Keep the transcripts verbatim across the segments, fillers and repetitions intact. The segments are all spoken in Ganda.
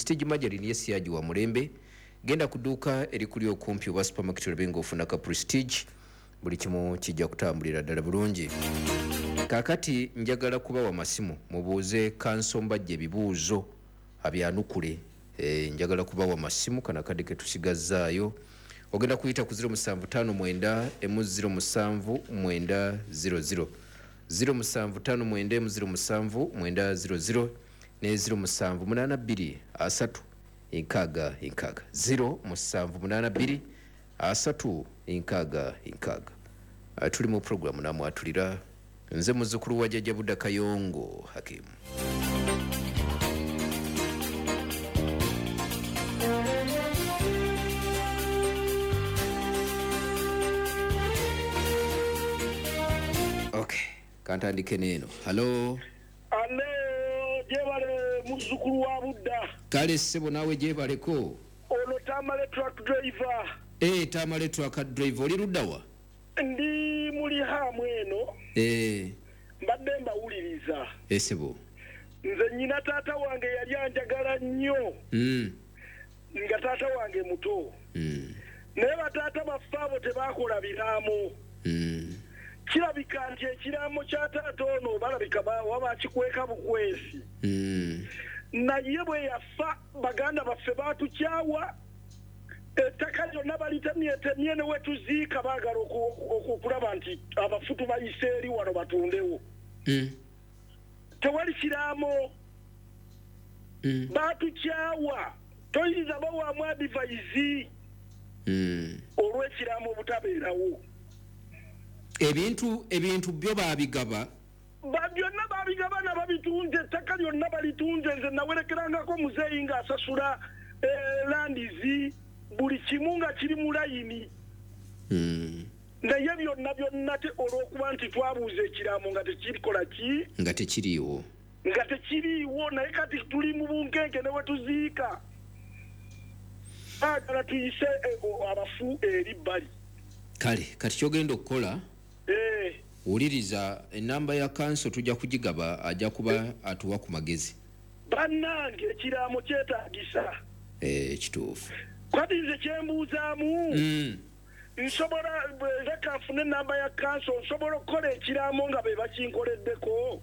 Prestige Majari niye siyaji wa Murembe. Genda kuduka erikuli okumpi oba supermarket olabenga ofuna ka Prestige. Buli kimu kijja kutambulira ddala bulungi. Kakati njagala kuba wa masimu mubuuze kanso mbajje bibuuzo abyanukule. E, njagala kuba wa masimu kana kadi ke tusigazaayo. Ogenda kuyita ku zero seven five nine emu zero seven nine zero zero zero seven five nine emu zero seven nine zero zero ne zero seven eight two asatu inkaga inkaga zero seven eight two asatu inkaga inkaga. Tuli mu program namwe atulira nze muzukuru wa Jjajja Budda Kayongo Hakim. Okay, kantandike neno. Hello. Hello, jebale muzukuru wa Budda. Kale sebo nawe jebaleko. Ono tamale truck driver. Eh, tamale truck driver oli luddawa? Ndi muli hamwe eno. Eh. Mbadde mbawuliriza. Esebo. Nze nyina taata wange yali anjagala nnyo. Mm. Nga taata wange muto. Mm. Naye bataata baffe abo tebakola biraamo. Mm. Kirabika nti ekiraamo kya taata ono balabika waba kikweka bukwesi. Mm. Naye bwe yafa baganda baffe batukyawa. Ettaka lyonna balitemyetemye ne wetuziika baagala okulaba nti abafutu bayise eri wano batundewo. Mm. Tewali kiraamo. Mm. Batukyawa. Toyinza bawaamu adivaizi. Mm. Olw'ekiraamo obutabeerawo. Ebintu ebintu byo babigaba. Ba byonna babigaba na babitunze, ettaka lyonna balitunze. Nze nawerekerangako muzeeyi ng'asasula eh, landizi buli kimu nga kiri mu layini. Mm. Naye byonna byonna te olw'okuba nti twabuuza ekiraamo nga tekirikola ki? Nga tekiriiwo. Nga tekiriiwo, naye kati tuli mu bunkenke ne wetuziika. Baagala tuyise eh, abafu eri bbali. Kale kati kyogenda okukola eh wuliriza enamba ya kanso tujja kugigaba ajja kuba atuwa ku magezi. Bannange ekiraamo kyetaagisa. Eh kituufu. Kati nze kyembuuzaamu. Mm. Nsobola leka nfune enamba ya kanso nsobola okukola ekiraamo nga be bakinkoleddeko.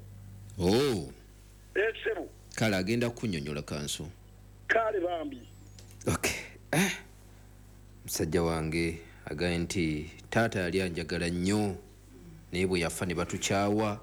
Oh. Esebo. Kale agenda kunnyonnyola kanso. Kale bambi. Okay. Eh. Musajja wange agaye nti taata yali anjagala nnyo naye bwe yafa ne batukyawa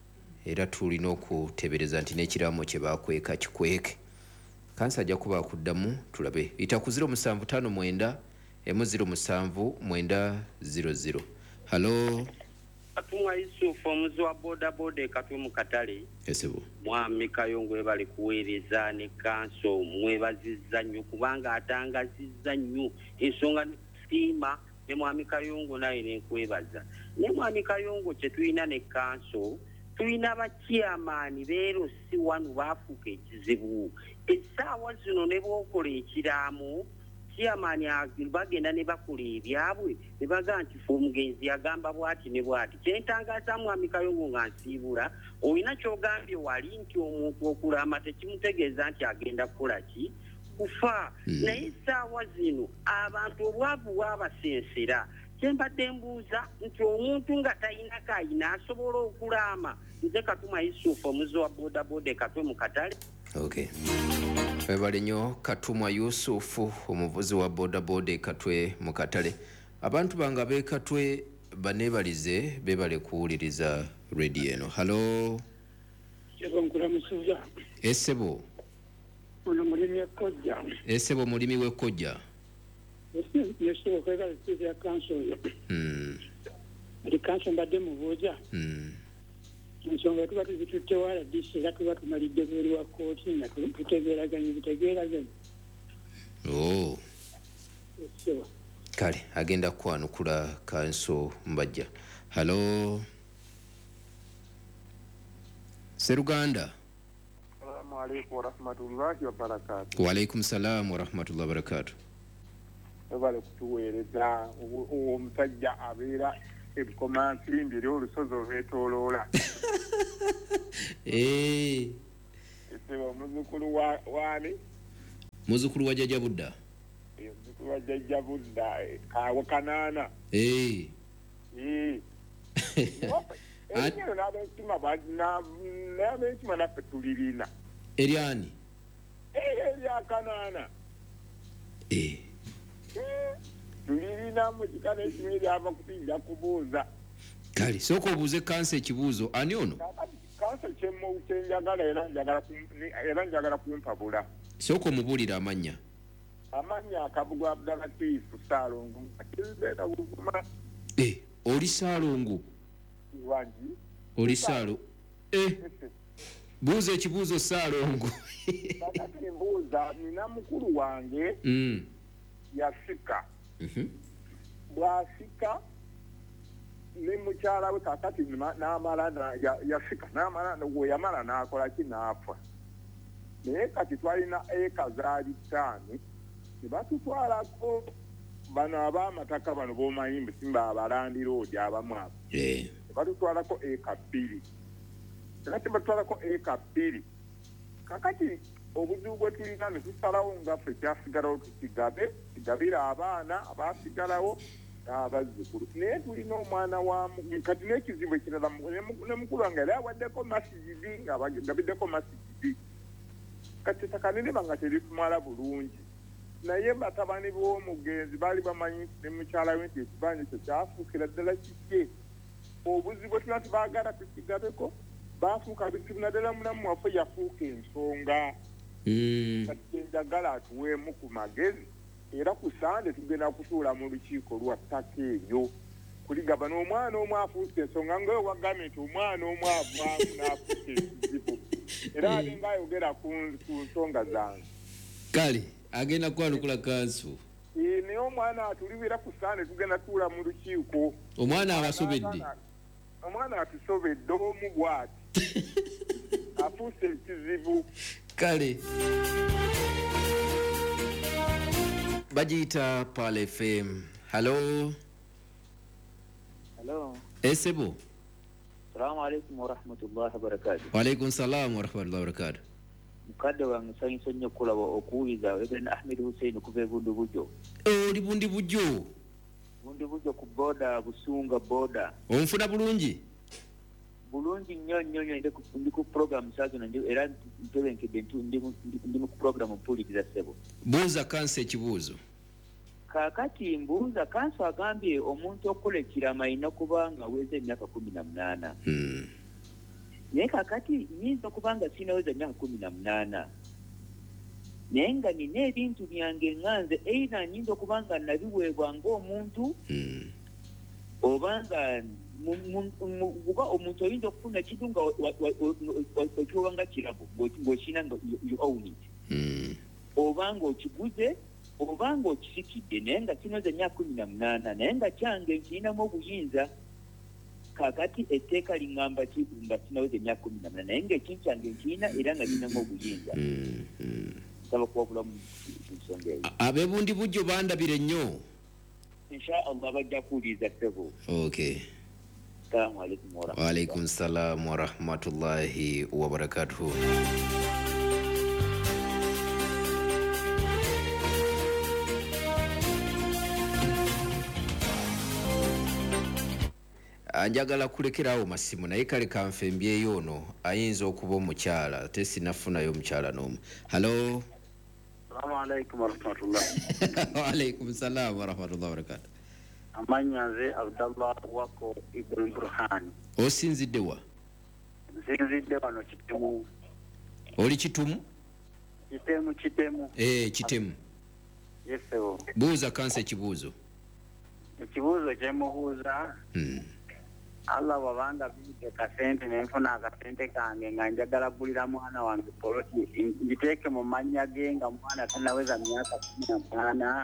era tulina okutebereza nti n'ekiraamo kye baakweka kikweke. Kansa ajja kuba akuddamu tulabe. Ita ku zero seven five nine emu zero seven nine zero zero. Hello. Katumwa Yusufu omuzi wa boda boda katwe mu Katale. Esebo. Mwami Kayongo ebali kuweereza ne kanso mwebazizza nnyo kubanga atangazizza nnyo ensonga siima ne mwami Kayongo naye ne kwebaza. Ne mwami Kayongo kye tulina ne kanso tulina bakyamaani beero si wanu baafuuka ekizibu. Essaawa zino ne bw'okola ekiraamo kyamaani bagenda ne bakola ebyabwe ne baga nti fe omugenzi yagamba bw'ati ne bw'ati. Kyentangaza mwami Kayongo nga nsiibula olina ky'ogambye wali nti omuntu okulama tekimutegeeza nti agenda kukola ki kufa. Mm. Naye essaawa zino abantu obwavu bwabasensera. Kyembadde mbuuza nti omuntu nga talina kayina asobola okulama. Nze Katuma Yusufu omuzi wa boda boda katwe mu Katale. Okay. Webale nnyo Katumwa Yusufu omuvuzi wa boda boda katwe mu Katale. Abantu banga be katwe baneebalize bebale kuwuliriza radio eno. Hello. Sebo nkulamusiza. Esebo. Ono mulimi w'ekkojja. Esebo mulimi w'ekkojja. Yesebo kwega lisizi ya kanso yo. Mm. Ati kanso mbadde mubuuza. Mm. Ensonga tuba tuzitutte wala disi era tuba tumalidde bweri wa kooti nga tutegeeraganye bitegeeraganye. Oh. Sebo. Kale agenda kwanukula kanso mbajja. Hello. Seruganda. Assalamu alaikum wa rahmatullahi wa barakatuh. Wa alaikum salam wa rahmatullahi wa barakatuh. Ebale kutuweereza omusajja abeera ebikoma nsirimbiri olusozi olwetooloola. Eh. Ese omuzukulu wa wani muzukulu wa jjajja Budda Iyo muzukulu wa jjajja Budda kawo kanaana. Eh. Eh. Erinnya n'ab'ensima n'ab'ensima naffe tulirina. Eryani? Erya kanaana. Eh. Tulirina mu kikana ekimu eryava kutinja kubuuza. Kale sooka obuuze kansa ekibuuzo ani ono? Kansa kyemu kyenjagala era njagala era njagala kumpabula. Sooka omubuulira amannya. Amannya Kabugu Abdulatif Saalongo. Akibeera Buguma. Eh, oli Saalongo. Wangi. Oli Saalo. Eh. Buuza ekibuuzo Saalongo. Kakati mbuuza nina mukulu wange. Mm. Yasika. Mhm. Bwasika ne mukyala we kakati n'amala yasika n'amala we yamala n'akola ki n'afa. Naye kati twalina eka zaali ttaano ne batutwalako bano ab'amataka bano b'omanyi mbu simba abalandi roodi abamu abo. Eh. Ne batutwalako eka bbiri. Kakati batutwalako eka bbiri. Kakati obuzibu bwe tulina ne tusalawo nga ffe kyasigalawo tukigabe kigabire abaana abaasigalawo n'abazzukulu. Naye tulina omwana wa kati n'ekizibu ekirala ne mukulu wange yali awaddeko masijidi ng'agabiddeko masijidi. Kati ettaka ne liba nga teritumala bulungi. Naye batabani b'omugenzi baali bamanyi ne mukyala we nti ekibanja ekyo kyafuukira ddala kikye. Obuzibu tulina tebaagala tukigabeko baafuuka bizibu naddala mulamu waffe yafuuka ensonga. Kati njagala atuweemu ku magezi era ku Sande tugenda kutuula mu lukiiko lwa ttaka eryo kuligaba n'omwana omu afuuse ensonga ngayo wagambye nti omwana omu avaamu n'afuusa ekizibu era alinga ayogera ku nsonga zange. Kale agenda kwanukula kansu. Naye omwana atulibira ku Sande tugenda tuula mu lukiiko. Omwana abasobedde. Omwana atusobedde omu bw'ati afuuse ekizibu. Kale bagiyita Pal F M. Hello. Hello. Esebo. Assalamu alaikum wa rahmatullahi wa barakatuh. Wa alaikum salam wa rahmatullahi wa barakatuh. Mukadde wange nsanyusa nnyo okulaba okuwuliza Reverend Ahmed Hussein kuva e Bundi Bujjo. Oli Bundi Bujjo. Bundi Bujjo ku boda Busunga boda. Onfuna bulungi? Bulungi nnyo nnyo nnyo ndi ku program saazo era ntebenkedde ndi mu program mpuliriza ssebo. Buuza kansa ekibuuzo. Kaakati mbuuza kansa agambye omuntu okukola ekirama alina kuba nga aweza emyaka kumi na munaana. Hmm. Naye kaakati nyinza okuba nga sinaweza emyaka kumi na munaana. Naye nga nina ebintu byange nganze either nyinza okuba nga nabiweebwa ng'omuntu oba nga kuba omuntu oyinza okufuna ekintu nga okiwa nga kirabo ng'okina nga you own it. Oba nga okiguze oba nga okisikidde naye nga kinoza emyaka kumi na munaana naye nga kyange nkirinamu obuyinza. Kaakati etteeka liŋŋamba ki nga sinaweza emyaka kumi na munaana naye ng'ekintu kyange nkirina era nga kirinamu obuyinza. Nsaba kuwabulamu ku nsonga eyo. Ab'e Bundi Bujjo bandabire nnyo. Inshaallah bajja kuwuliriza ssebo. Okay. Assalamu alaikum wa rahmatullahi. Wa alaikum salam wa rahmatullahi wa barakatuh. Anjagala kulekerawo masimu naye kale kanfembyeyo ono ayinza okuba omukyala ate sinafunayo omukyala n'omu. Hello. Assalamu alaikum wa rahmatullahi. Wa alaikum salam wa rahmatullahi wa barakatuh. Amanya nze Abdallah wako Ibn Burhan. Osinzidde wa? Nsinzidde wano Kitemu. Oli Kitumu? Kitemu Kitemu. Eh, Kitemu. Yesewo. Buuza kansa ekibuuzo. Ekibuuzo kyemubuuza. Hmm. Allah wabanga bide kasente nenfuna akasente kange nga njagala gulira mwana wange poloti njiteeke mu mannya ge nga mwana tanaweza myaka kumi na munaana.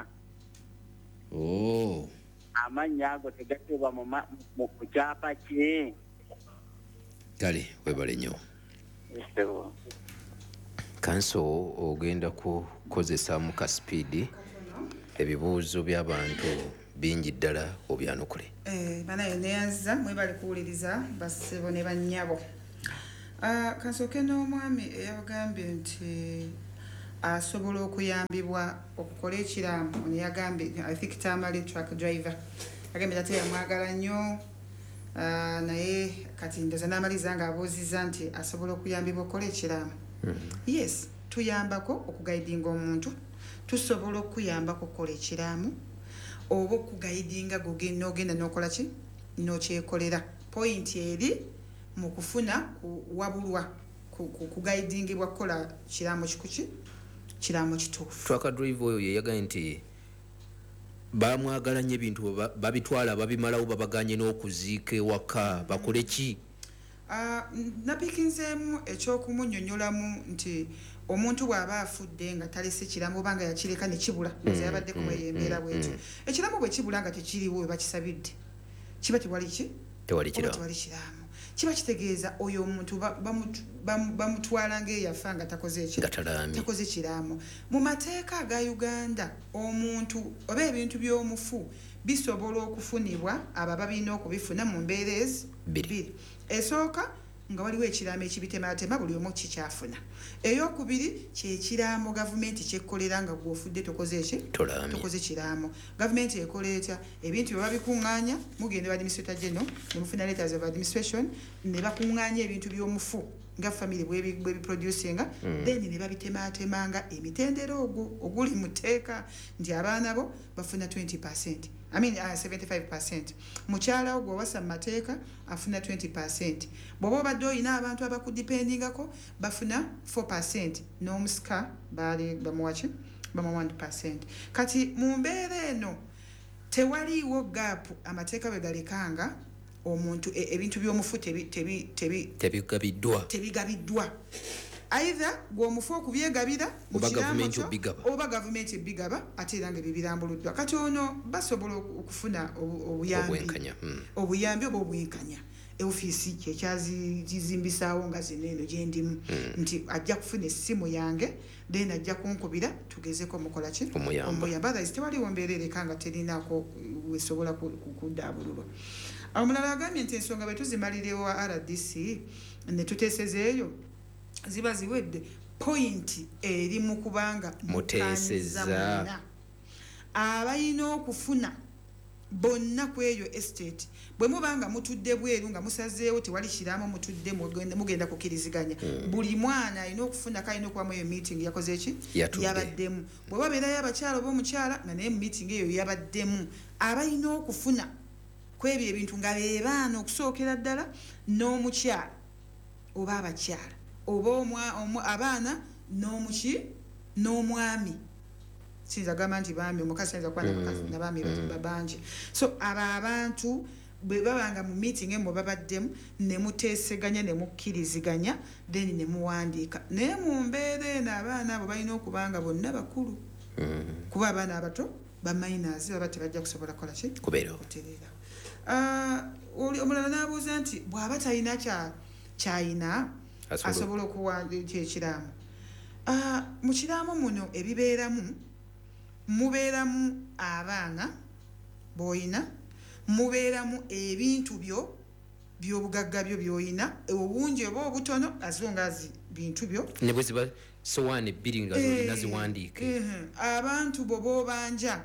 Oh. Amannya ago tegatebwa mu kukyapa kye. Kale webale nnyo. Yesewo. Kanso ogenda kukozesaamu ka sipiidi ebibuuzo by'abantu bingi ddala obyanukule. Eh banaye neyaza mwebali kuwuliriza basebo ne bannyabo. Ah kasooke n'omwami eyagambye nti asobola okuyambibwa okukola ekiraamo. Ono yagambye, I think Tamale truck driver agambye ate yamwagala nnyo naye kati ndoza n'amaliza ng'abuuziza nti asobola okuyambibwa okukola ekiraamo. Yes, tuyambako okugaidinga omuntu, tusobola okuyambako okukola ekiraamo oba okugaidinga n'ogenda n'okola ki n'okyekolera. Point eri mu kufuna wabulwa kugaidingibwa kukola kiraamo kikuki kiraamo kituufu. Truck driver oyo yeyagaye nti bamwagala nnyo ebintu babitwala babimalawo babaganye n'okuziika ewaka bakole ki? Napikinzeemu ekyokumunnyonnyolamu nti omuntu bw'aba afudde nga talese kiraamo oba nga yakireka ne kibula nze yabadde kumweyembeera bwekyo. Ekiraamo bwe kibula nga tekiriwo we bakisabidde kiba tewali ki tewali kiraamo. Kiba kitegeeza oyo omuntu bamutwala ng'eyafa nga takoze takoze kiraamo. Mu mateeka aga Uganda omuntu oba ebintu by'omufu bisobola okufunibwa abo abalina okubifuna mu mbeera ezi bbiri. Esooka nga waliwo ekiraamo ekibitematema buli omu kikyafuna. Eyokubiri kyekiraamo gavumenti kyekkolera nga gw'ofudde tokoze eki tokoze kiraamo. Gavumenti ekola etya? Ebintu bye babikuŋŋaanya mugenda administrator general ne mufuna letters of administration ne bakuŋŋaanya ebintu by'omufu nga family bwebiproducinga then ne babitematemanga emitendera ogwo oguli mu tteeka nti abaana bo bafuna twenty percent. I mean uh, seventy-five percent. Mukyala ogwo wasa mateeka afuna twenty percent. Bw'oba obadde olina abantu abakudipendingako bafuna four percent. N'omusika baali bamuwaki bamuwa one percent. Kati mu mbeera eno tewaliiwo gap amateeka bwe galekanga omuntu ebintu by'omufu tebigabiddwa tebigabiddwa either gw'omufu okubyegabira mu kiraamo kyo oba gavumenti ebigaba ate era nga bibirambuluddwa. Kati ono basobola okufuna obuyambi obuyambi oba obwenkanya. Ofiisi kyekyazizimbisaawo nga zineeno gye ndimu nti ajja kufuna essimu yange then ajja kunkubira tugezeko mukola ki omuyamba. Otherwise tewaliwo mbeera ereka nga terinaako wesobola kuddaabululwa. Omulala agambye nti ensonga bwe tuzimalira R D C ne tuteesezeeyo ziba ziwedde. Point eri mu kubanga muteeseza abalina okufuna bonna ku eyo estate bwe mubanga mutudde bweru nga musazeewo tewali kiraamo mutudde mugenda kukiriziganya buli mwana alina okufuna kalina okubamu eyo meeting yakoze eki yabaddemu. Bwe babeerayo abakyala oba omukyala nga naye mu meeting eyo yabaddemu abalina okufuna kwebyo ebintu nga be baana okusookera ddala n'omukyala oba abakyala oba abaana n'omuki n'omwami. Sinza gamba nti bambi omukazi ayinza kuba n'abaami babangi. So abo abantu bwe babanga mu meeting emu babaddemu ne muteeseganya ne mukkiriziganya then ne muwandiika. Naye mu mbeera eno abaana abo balina okubanga bonna bakulu kuba abaana abato ba minors baba tebajja kusobola kukola ki kutereera. Omulala n'abuuza nti bw'aba talina kyayina asobola okuwandiika ekiraamo. Mu kiraamo muno ebibeeramu mubeeramu abaana b'oyina, mubeeramu ebintu byo by'obugagga byo by'oyina obungi oba obutono as long as bintu byo ne bwe ziba sowaani bbiri nga zolina ziwandiike. Abantu bo b'obanja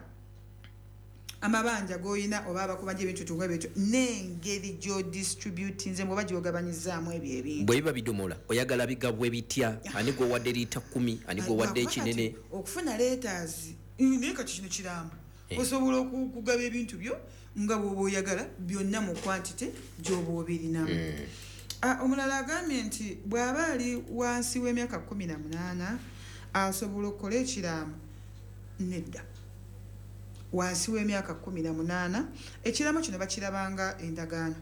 amabanja g'oyina oba abakubanja ebintu tunga ebintu n'engeri gy'odistributi nze bw'oba gy'ogabanyizaamu ebyo ebintu. Bwe biba bidomola oyagala bigabwe bitya? Ani gwewadde liita kumi ani gwewadde ekinene? Okufuna letters naye kati kino kiraamo osobola okugaba ebintu byo nga bw'oba oyagala byonna mu quantity gy'oba obirinamu. Omulala agambye nti bw'aba ali wansi w'emyaka kumi na munaana asobola okukola ekiraamo. Nedda, wansi w'emyaka kumi na munaana ekiraamo kino bakirabanga endagaano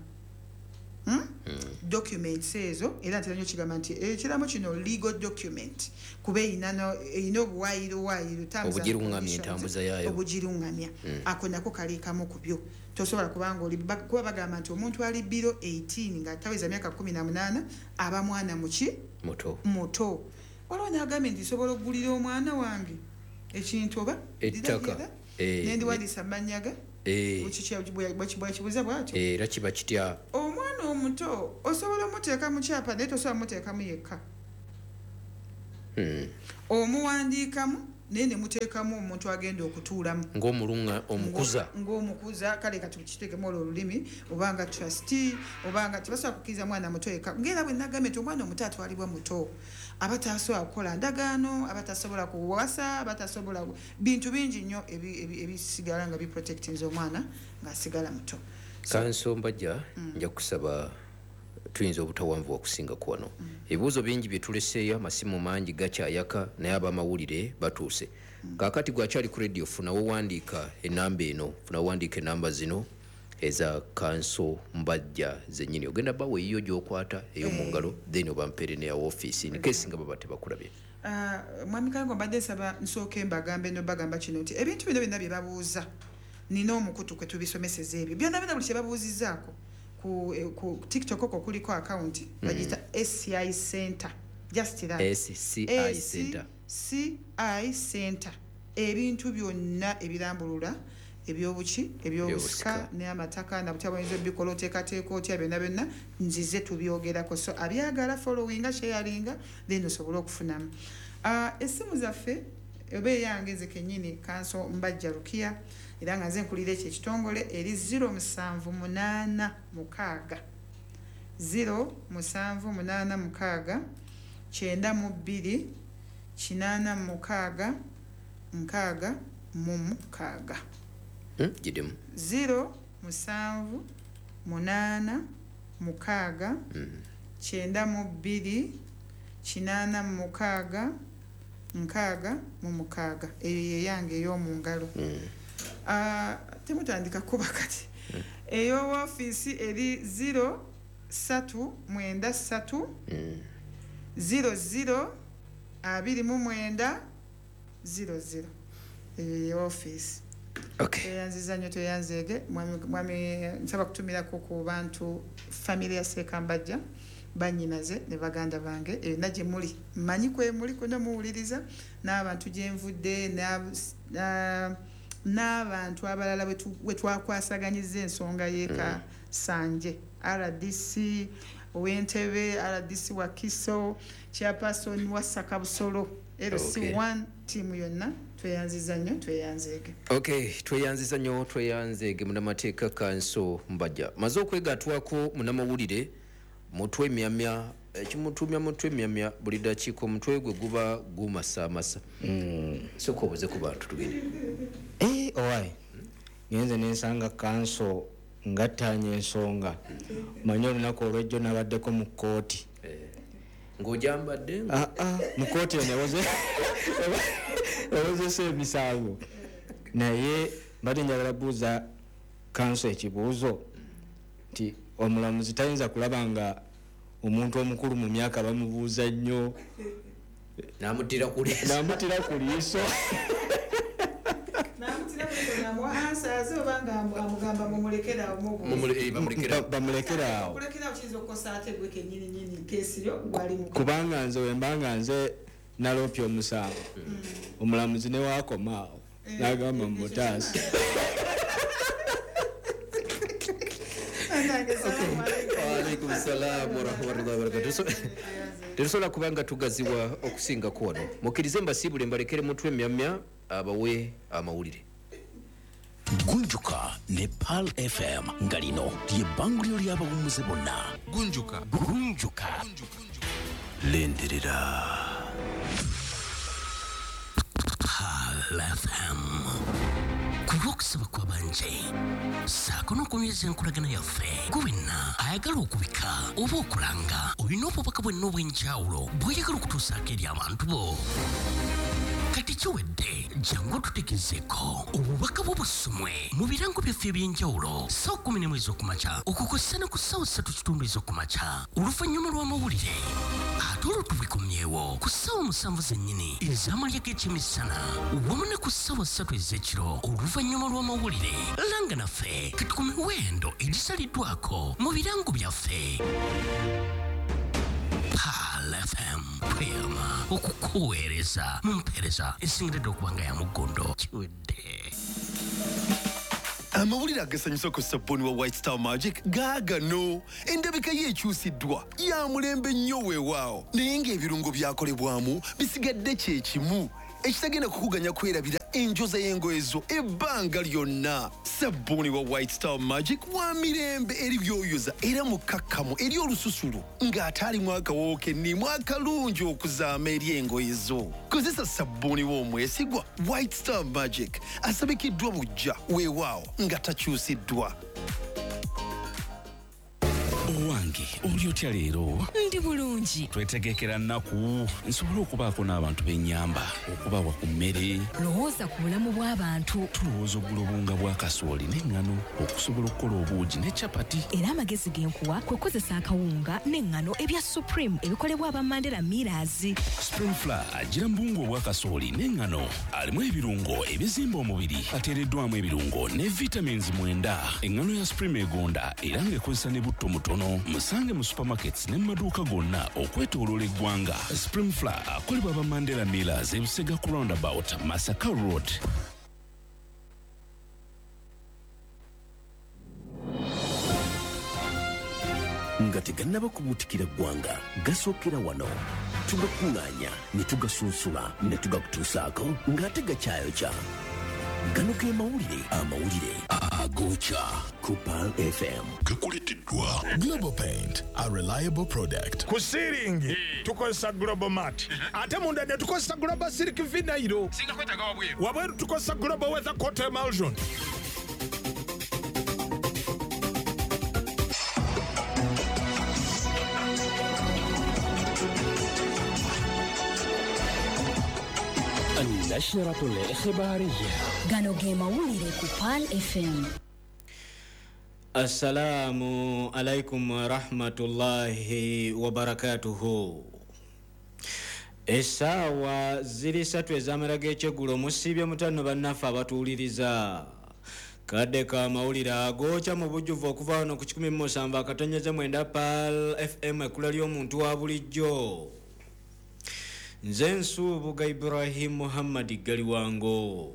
documents ezo era ntera nnyo kigamba nti ekiraamo kino legal document kuba erina obuwaayiro waayiro obugiruŋŋamya entambuza yaayo obugiruŋŋamya ako nako kaleekamu ku byo. Tosobola kubanga oli kuba bagamba nti omuntu ali biro eighteen nga taweza myaka kumi na munaana aba mwana muki muto muto. Waliwo n'agambye nti sobola okugulira omwana wange ekintu oba ettaka nendiwandiisa amannya ge bwekibuuza bwatyo era kiba kitya. Omwana omuto osobola omuteeka mu kyapa naye tosobola muteekamu yekka. mm. omuwandiikamu naye ne muteekamu omuntu agenda okutuulamu ng'omulunga omukuza ng'omukuza kale kati kitegemu olwo olulimi obanga trustee obanga tebasobola kukkiriza mwana muto eka ng'era bwe nagambye nti omwana omuto atwalibwa muto aba tasobola kukola ndagaano aba tasobola kuwasa aba tasobola bintu bingi nnyo ebisigala nga biprotectinze omwana ng'asigala muto. Kanso Mbajja nja kusaba tuyinza obutawanvu okusinga ku wano ebibuuzo bingi bye tuleseeyo amasimu mangi gakyayaka naye ab'amawulire batuuse kaakati gwakyali ku radio funawo wandiika enamba eno funawo wandiika enamba zino eza Kanso Mbajja zennyini ogenda bawe eyiyo gy'okwata ey'omu ngalo then obampeere ne ya ofiisi in case nga baba tebakulabye. Mwami Kango mbadde nsaba nsooke mbagambe no bagamba kino nti ebintu bino byonna bye babuuza nina omukutu kwe tubisomeseza ebyo byonna byonna buli kye babuuzizaako ku, ku TikTok oko kuliko account bagita mm. S C I Center just that S C I Center S C I Center ebintu byonna ebirambulula ebyobuki ebyobusika ne amataka na butya bwenzo bikola oteekateeka otya byonna byonna nzize tubyogerako so abyagala followinga sharinga then osobola okufunamu uh, essimu zaffe oba eyange nze kennyini Kanso Mbajja Rukia era nga nze nkulira ekyo ekitongole eri zero musanvu munaana mukaaga zero musanvu munaana mukaaga kyenda mu bbiri kinaana mukaaga nkaaga mu mukaaga gidemu zero musanvu munaana mukaaga kyenda mu bbiri kinaana mukaaga nkaaga mu mukaaga eyo yeyange ey'omu ngalo. Uh, temutandika kuba kati mm. eyo ofiisi eri zero satu mwenda satu mm. zero zero abiri mu mwenda zero zero eyo ofiisi. Okay. Teyanziza nnyo teyanzeege mwami nsaba kutumirako ku bantu family ya Sekambajja banyinaze ne baganda bange eyo naje muli manyi kwe muli kona muwuliriza n'abantu gye nvudde na n'abantu abalala bwe twakwasaganyiza ensonga y'eka mm. Sanje R D C ow'Entebbe R D C Wakiso chairperson wa Sakabusolo L C one team yonna tweyanziza nnyo tweyanzeege. Okay, tweyanziza nnyo tweyanzeege munamateeka Kanso Mbajja maze okwegatwako munamawulire mutwe myamya ekimutumya mutwe myamya buli dakiiko omutwe gwe guba gumasaamasa mm. soka obuze ku bantu tugende eh owai ngenze nensanga Kanso ngattanya ensonga manyi olunaku olwejjo nabaddeko mu kkooti ng'ojambadde ah ah mu kkooti enewoze ewozesa emisango naye mbadde njagala buuza Kanso ekibuuzo nti omulamuzi tayinza kulaba nga omuntu omukulu mu myaka bamubuuza nnyo namutira ku liiso namutira ku liiso bamulekera kubanga nze wembanga nze naloopya omusango omulamuzi ne waakomaawo n'agamba mu mutaasi. Waalaikum salaam wa rahmatullahi wa barakatuh. Terusobola kubanga tugaziwa okusinga ku wano mukkirize mbasiibule mbalekere mutwe myamya abawe amawulire. Gunjuka ne Pearl F M nga lino ly'ebbanguliro ly'abawummuze bonna. Gunjuka Gunjuka lenderera Pearl F M kulwokusaba kwabanje saako n'okunyweza enkolagana yaffe gwenna ayagala okubika oba okulanga olina obubaka bwenna obw'enjawulo bw'oyagala okutuusaako eri abantu bo kati kiwedde jangu tutegezeeko obubaka bw'obusumwe mu birango byaffe eby'enjawulo ssaawa kumi n'emu ez'okumakya okukozesana ku ssaawa ssatu kitundu ez'okumakya oluvannyuma lw'amawulire ate olwo tubikomyewo ku ssaawa musanvu zennyini ez'amalya g'ekyemisana wamu ne ku ssaawa ssatu ez'ekiro oluvannyuma lw'amawulire langa naffe kati ku miwendo egisaliddwako mu birango byaffe. Pearl F M tweyama okukuweereza mu mpeereza esingiridde okuba nga ya mugondo kiwedde. amawulire agasanyusa ku sabbuuni wa White Star Magic gaagano endabika ye ekyusiddwa ya mulembe nnyo weewaawo naye ng'ebirungo byakolebwamu bisigadde kye kimu ekitagenda kukuganya kwerabira enjoza y'engoye zo ebbanga lyonna. Sabbuuni wa White Star Magic wa mirembe eri byoyoza era mukakkamu eri olususulu ng'ate alimu akawoowo kennimu akalungi okuzaama eri engoye zo. Kozesa sabbuuni w'omwesigwa White Star Magic asabikiddwa bujja weewaawo nga takyusiddwa. Owange oli otya leero? Ndi bulungi. Twetegekera nnaku nsobole okubaako n'abantu b'ennyamba okubawa ku mmere. Lowooza ku bulamu bw'abantu. Tulowooza ogula obunga bwa kasooli n'eŋŋano okusobola okukola obuugi ne capati. Era amagezi genkuwa kwe kozesa akawunga n'eŋŋano ebya Supreme ebikolebwa aba Mandela Millers. Spring Flour agira mbungu obwa kasooli n'eŋŋano alimu ebirungo ebizimba omubiri ateereddwamu ebirungo ne vitamins mwenda. Eŋŋano ya Supreme egonda era ng'ekozesa ne butto mutono. Musange mu supermarkets ne maduuka gonna okwetooloola eggwanga. Spring Flour akolebwa aba Mandela Millers e Busega ku roundabout Masaka Road. Nga tegannaba kubuutikira ggwanga gasookera wano tugakuŋŋaanya ne tugasunsula ne tugakutuusaako ng'ate gakyayokya. Gano ge mawulire amawulire agookya ku Pearl F M. Gakuleteddwa Global Paint, a reliable product. Ku ceiling tukozesa Global Mat ate munda ne tukozesa Global Silk Vinyl. Singa kwetaga wabweru wabweru tukozesa Global Weather Coat Emulsion. النشرة الإخبارية gano ge mawulire ku Pearl F M. Assalamu alaikum wa rahmatullahi wa barakatuhu. Essaawa ziri ssatu ez'amala g'ekyegulo musiibye mutano bannaffe abatuwuliriza. Kadde ka mawulire agookya mu bujjuvu okuva wano ku kikumi mu musanvu akatonnyeze mwenda Pearl F M ekkula ly'omuntu wa bulijjo. Nze Nsuubuga Ibrahim Muhammad Galiwango.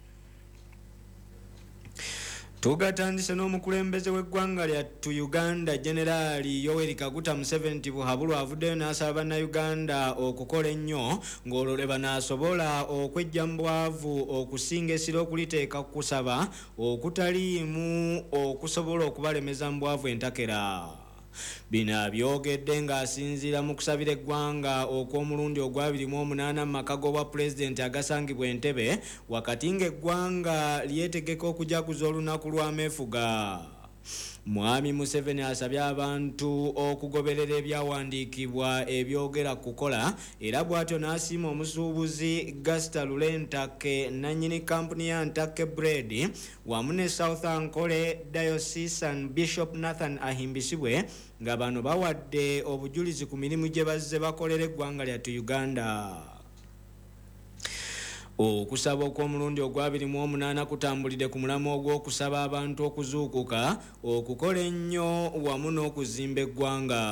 Tugatandise n'omukulembeze w'eggwanga lyattu Uganda Generali Yoweri Kaguta Museveni buhabulu avuddeyo n'asaba bannayuganda okukola ennyo ng'olwo lwe banaasobola okwejja mu bwavu okusinga essira okuliteeka kusaba okutaliimu okusobola okubalemeza mu bwavu entakera. Bino abyogedde ng'asinziira mu kusabira eggwanga okw'omulundi ogwabiri mu omunaana mu maka g'obwa pulezidenti agasangibwa Entebbe wakati ng'eggwanga lyetegeka okujaguza olunaku lw'ameefuga. Mwami Museveni asabye abantu okugoberera ebyawandiikibwa ebyogera kukola era bw'atyo n'asiima omusuubuzi Gasita Lulentake nannyini kampuni ya Ntake Bread wamu ne South Ankole Diocesan Bishop Nathan Ahimbisibwe nga bano bawadde obujulizi ku mirimu gye bazze bakolera eggwanga lyattu Uganda. Okusaba okw'omulundi ogwabiri mu omunaana kutambulidde ku mulamu ogw'okusaba abantu okuzuukuka okukola ennyo wamu n'okuzimba eggwanga.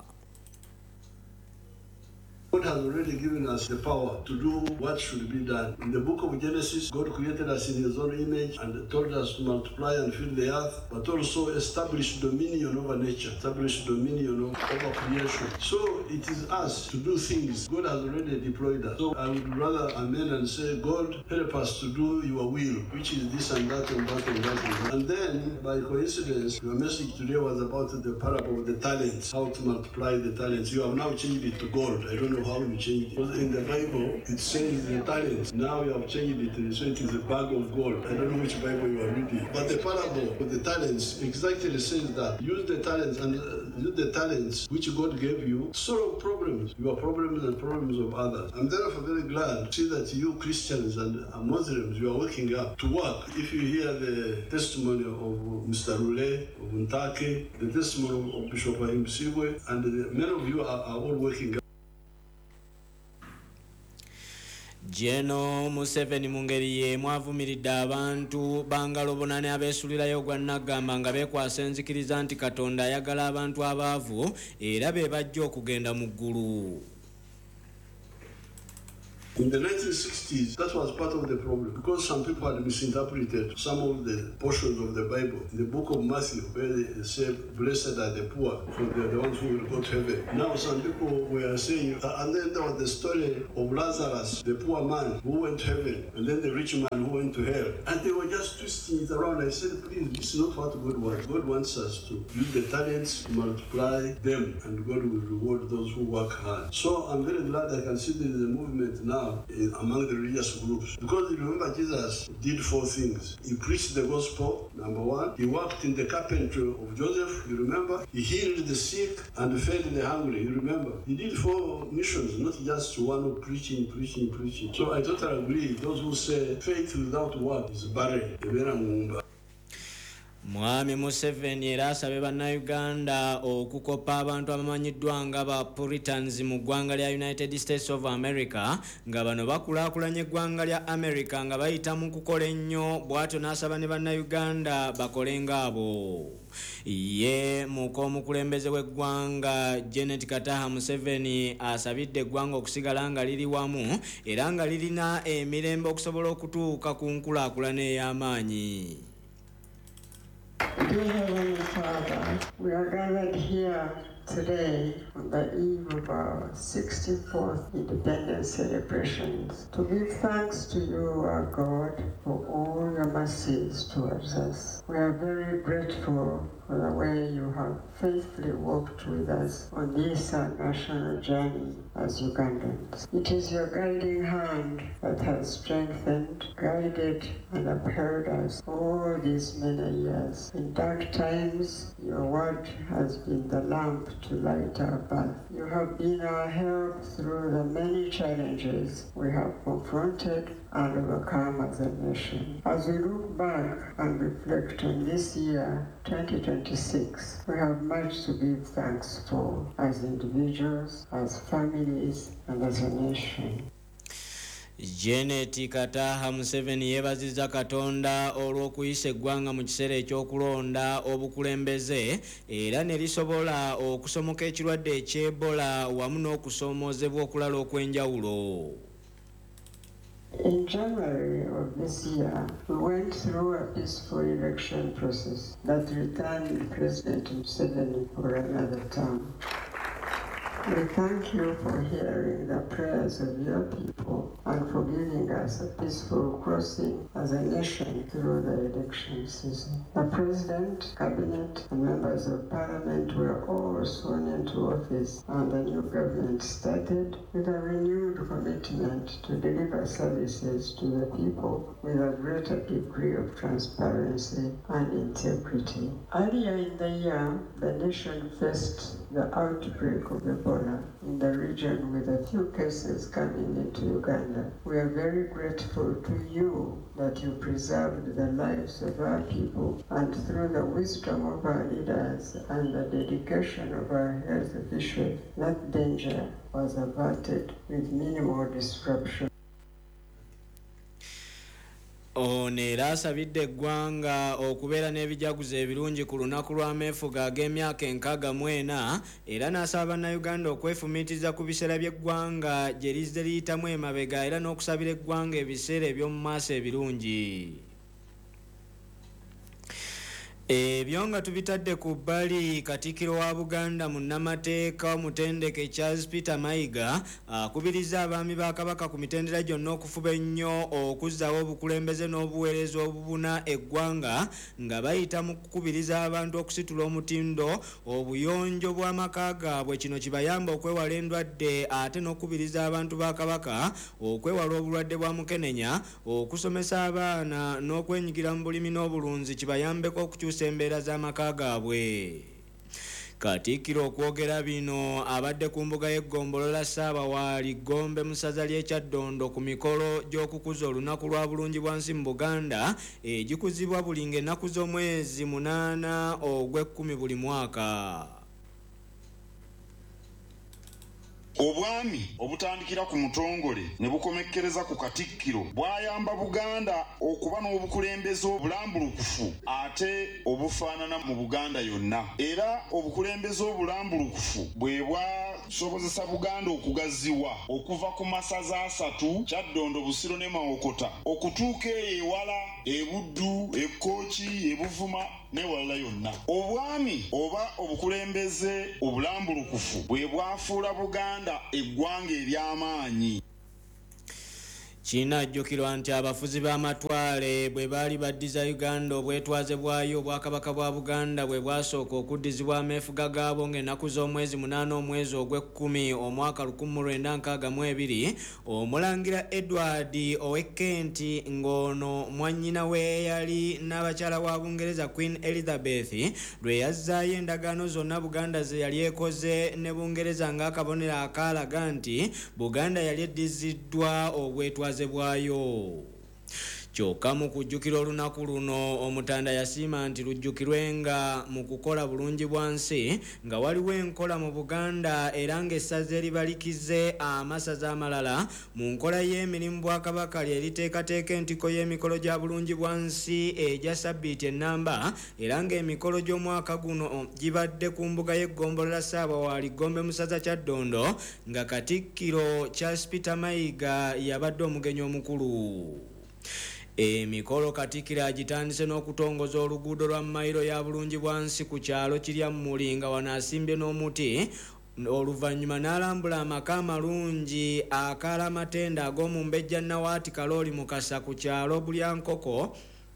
God has already given us the power to do what should be done. In the book of Genesis, God created us in his own image and told us to multiply and fill the earth, but also establish dominion over nature, establish dominion over creation. So it is us to do things. God has already deployed us. So I would rather amen and say, God, help us to do your will, which is this and that and that and that. And, that. And then, by coincidence, your message today was about the parable of the talents, how to multiply the talents. You have now changed it to gold. I don't know how you changed it. Because in the Bible, it says the talents. Now you have changed it, so it is a bag of gold. I don't know which Bible you are reading. But the parable of the talents exactly says that use the talents and uh, use the talents which God gave you, solve problems, your problems and problems of others. I'm therefore very glad to see that you Christians and Muslims, you are waking up to work. If you hear the testimony of Mister Rule, of Ntake, the testimony of Bishop Ahimbisibwe, and the, many of you are, are all waking up. Jeno Museveni mu ngeri y'emu avumiridde abantu bangalobonane abeesulirayo gwa Nagamba nga beekwasa enzikiriza nti Katonda ayagala abantu abaavu era be bajja okugenda mu ggulu. In the nineteen sixties, that was part of the problem because some people had misinterpreted some of the portions of the Bible. In the book of Matthew, where they say, "Blessed are the poor, for they are the ones who will go to heaven." Now, some people were saying, uh, and then there was the story of Lazarus, the poor man who went to heaven, and then the rich man who went to hell. And they were just twisting it around. I said, please, this is not what God wants. God wants us to use the talents, multiply them, and God will reward those who work hard. So I'm very glad I can see there is a movement now in, among the religious groups. Because you remember Jesus did four things. He preached the gospel, number one. He worked in the carpentry of Joseph, you remember? He healed the sick and fed the hungry, you remember? He did four missions, not just one of preaching, preaching, preaching. So I totally agree. Those who say faith without work is barren. Mwami Museveni era asabye bannayuganda okukopa abantu abamanyiddwa nga ba Puritans mu ggwanga lya United States of America nga bano bakulaakulanya eggwanga lya America nga bayita mu kukola ennyo bw'atyo n'asaba ne bannayuganda bakole ng'abo. Ye muko omukulembeze w'eggwanga Janet Kataha Museveni asabidde eggwanga okusigala nga liri wamu era nga lirina emirembe okusobola okutuuka ku nkulaakulana ey'amaanyi. Dear Heavenly Father, we are gathered here today on the eve of our sixty-fourth independence celebrations to give thanks to you, our God, for all your mercies towards us. We are very grateful for the way you have faithfully walked with us on this our national journey as Ugandans. It is your guiding hand that has strengthened, guided, and upheld us all these many years. In dark times, your word has been the lamp to light our path. You have been our help through the many challenges we have confronted and overcome as a nation. As we look back and reflect on this year, twenty twenty-six, we have much to give thanks for as individuals, as families, and as a nation. Janet Kataha Museveni yeebazizza Katonda olw'okuyisa eggwanga mu kiseera ekyokulonda obukulembeze era ne lisobola okusomoka ekirwadde eky'Ebola wamu n'okusoomoozebwa okulala okw'enjawulo. In January of this year, we went through a peaceful election process that returned President Museveni for another term. We thank you for hearing the prayers of your people and for giving us a peaceful crossing as a nation through the election season. The President, Cabinet, and members of Parliament were all sworn into office, and the new government started with a renewed commitment to deliver services to the people with a greater degree of transparency and integrity. Earlier in the year, the nation faced the outbreak of Ebola in the region with a few cases coming into Uganda. We are very grateful to you that you preserved the lives of our people, and through the wisdom of our leaders and the dedication of our health officials, that danger was averted with minimal disruption. Ono era asabidde eggwanga okubeera n'ebijaguzo ebirungi ku lunaku lw'ameefuga ag'emyaka enkaaga mu ena era n'asaba bannayuganda okwefumiitiriza ku biseera by'eggwanga gye lizze liyitamu emabega era n'okusabira eggwanga ebiseera eby'omu maaso ebirungi. Ebyo nga tubitadde ku bbali, Katikkiro wa Buganda munnamateeka omutendeke Charles Peter Mayiga akubiriza abaami ba Kabaka ku mitendera gyonna okufuba ennyo okuzzaawo obukulembeze n'obuweereza obubuna eggwanga nga bayita mu kukubiriza abantu okusitula omutindo obuyonjo bw'amaka gaabwe. Kino kibayamba okwewala endwadde ate n'okubiriza abantu ba Kabaka okwewala obulwadde bwa mukenenya, okusomesa abaana n'okwenyigira mu bulimi n'obulunzi kibayambeko okukyusa embeera z'amaka gaabwe. Katikkiro okwogera bino abadde ku mbuga y'eggombolola Ssaabawaali Gombe mu ssaza ly'e Kyaddondo ku mikolo gy'okukuza olunaku lwa bulungibwansi mu Buganda egikuzibwa buli ng'ennaku z'omwezi munaana ogw'ekkumi buli mwaka. obwami obutandikira ku mutongole ne bukomekkereza ku katikkiro bwayamba Buganda okuba n'obukulembeze obulambulukufu ate obufaanana mu Buganda yonna, era obukulembeze obulambulukufu bwe bwasobozesa Buganda okugaziwa okuva ku masaza asatu Kyaddondo, Busiro ne Mawokota okutuuka eyo ewala e Buddu, e Kkooki, e Buvuma n'ewalala yonna. Obwami oba obukulembeze obulambulukufu bwe bwafuula Buganda eggwanga ery'amaanyi. Kinajjukirwa nti abafuzi b'amatwale bwe baali baddiza Uganda obwetwaze bwayo Obwakabaka bwa Buganda bwe bwasooka okuddizibwa ameefuga gaabo ng'ennaku z'omwezi munaana omwezi ogw'ekkumi omwaka lukumi mu lwenda nkaaga mu ebiri, Omulangira Edward ow'Ekenti ng'ono mwannyina we yali n'abakyala wa Bungereza Queen Elizabeth lwe yazzaayo endagaano zonna Buganda ze yali ekoze ne Bungereza ng'akabonero akaalaga nti Buganda yali eddiziddwa obwetwaze bwayo. Kyokka mu kujjukira olunaku luno Omutanda yasiima nti lujjukirwenga mu kukola bulungi bwansi nga waliwo enkola mu Buganda era ng'essaza eribalikize amasaza amalala mu nkola y'emirimu Bwakabaka lye liteekateeka entiko y'emikolo gya bulungi bwansi egya Sabbiiti ennamba, era ng'emikolo gy'omwaka guno gibadde ku mbuga y'eggombolola Ssaabawaali Gombe mu ssaza Kyaddondo nga Katikkiro Charles Peter Mayiga yabadde omugenyi omukulu. Emikolo Katikkiro agitandise n'okutongoza oluguudo lwa mayiro ya bulungi bwansi ku kyalo kirya Muli nga wano asimbye n'omuti, oluvannyuma n'alambula amaka amalungi akaala amatenda ag'omu Mbejja Nawaati Kalooli Mukasa ku kyalo Bulyankoko,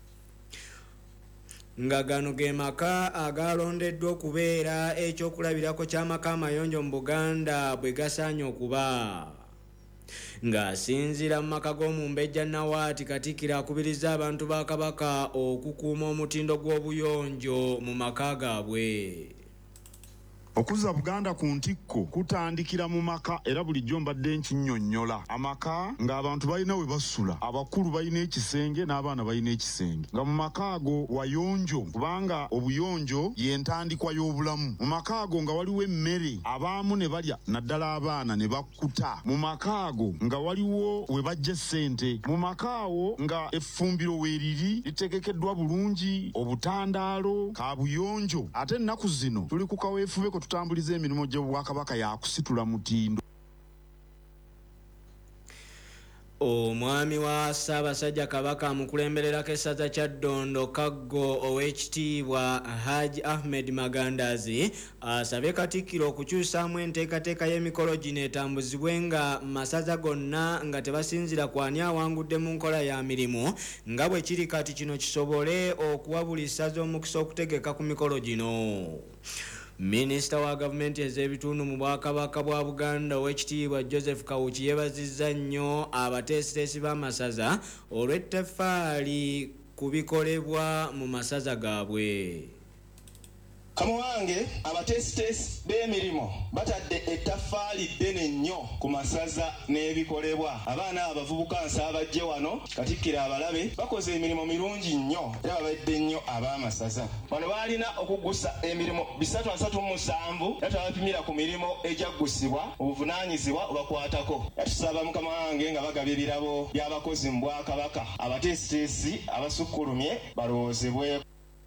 nga gano ge maka agalondeddwa okubeera ekyokulabirako ky'amaka amayonjo mu Buganda bwe gasaanye okuba. Ng'asinziira mu maka g'omu Mbejja Nawaati, Katikkiro akubiriza abantu ba Kabaka okukuuma omutindo gw'obuyonjo mu maka gaabwe. Okuzza Buganda ku ntikko kutandikira mu maka, era bulijjo mbadde nkinnyonnyola. Amaka ng'abantu balina we basula, abakulu balina ekisenge n'abaana balina ekisenge, nga mu maka ago wayonjo kubanga obuyonjo y'entandikwa y'obulamu. Mu maka ago nga waliwo emmere abaamu ne balya, naddala abaana ne bakkuta. Mu maka ago nga waliwo we bajja ssente. Mu maka awo nga effumbiro weeriri litegekeddwa bulungi, obutandaalo, kaabuyonjo. Ate ennaku zino tuli ku kaweefube tutambuliza emirimu gy'Obwakabaka yakusitula mutindo. Omwami wa Ssaabasajja Kabaka amukulembererako essaza Kyaddondo Kaggo Oweekitiibwa Haji Ahmed Magandazi asabye Katikkiro okukyusaamu enteekateeka y'emikolo gino etambuzibwenga masaza gonna nga tebasinzira ku ani awangudde mu nkola ya mirimu, nga bwe kiri kati kino kisobole okuwa buli ssaza omukisa okutegeka ku mikolo gino. Minisita wa gavumenti ez'ebitundu mu Bwakabaka bwa Buganda Oweekitiibwa Joseph Kawuki yeebazizza nnyo abateesiteesi b'amasaza olw'ettaffaali ku bikolebwa mu masaza gaabwe. Kamuwange abateesiteesi b'emirimu batadde ettaffaali ddene nnyo ku masaza n'ebikolebwa. Abaana abavubuka nsaabajje wano Katikkiro abalabe bakoze emirimu mirungi nnyo era babadde nnyo ab'amasaza. Wano baalina okuggusa emirimu bisatu asatu mu musanvu era twabapimira ku mirimu egyaggusibwa obuvunaanyizibwa obakwatako. Yatusaba Mukama wange nga bagabye ebirabo by'abakozi mu Bwakabaka abateesiteesi abasukkulumye balowoozebwe.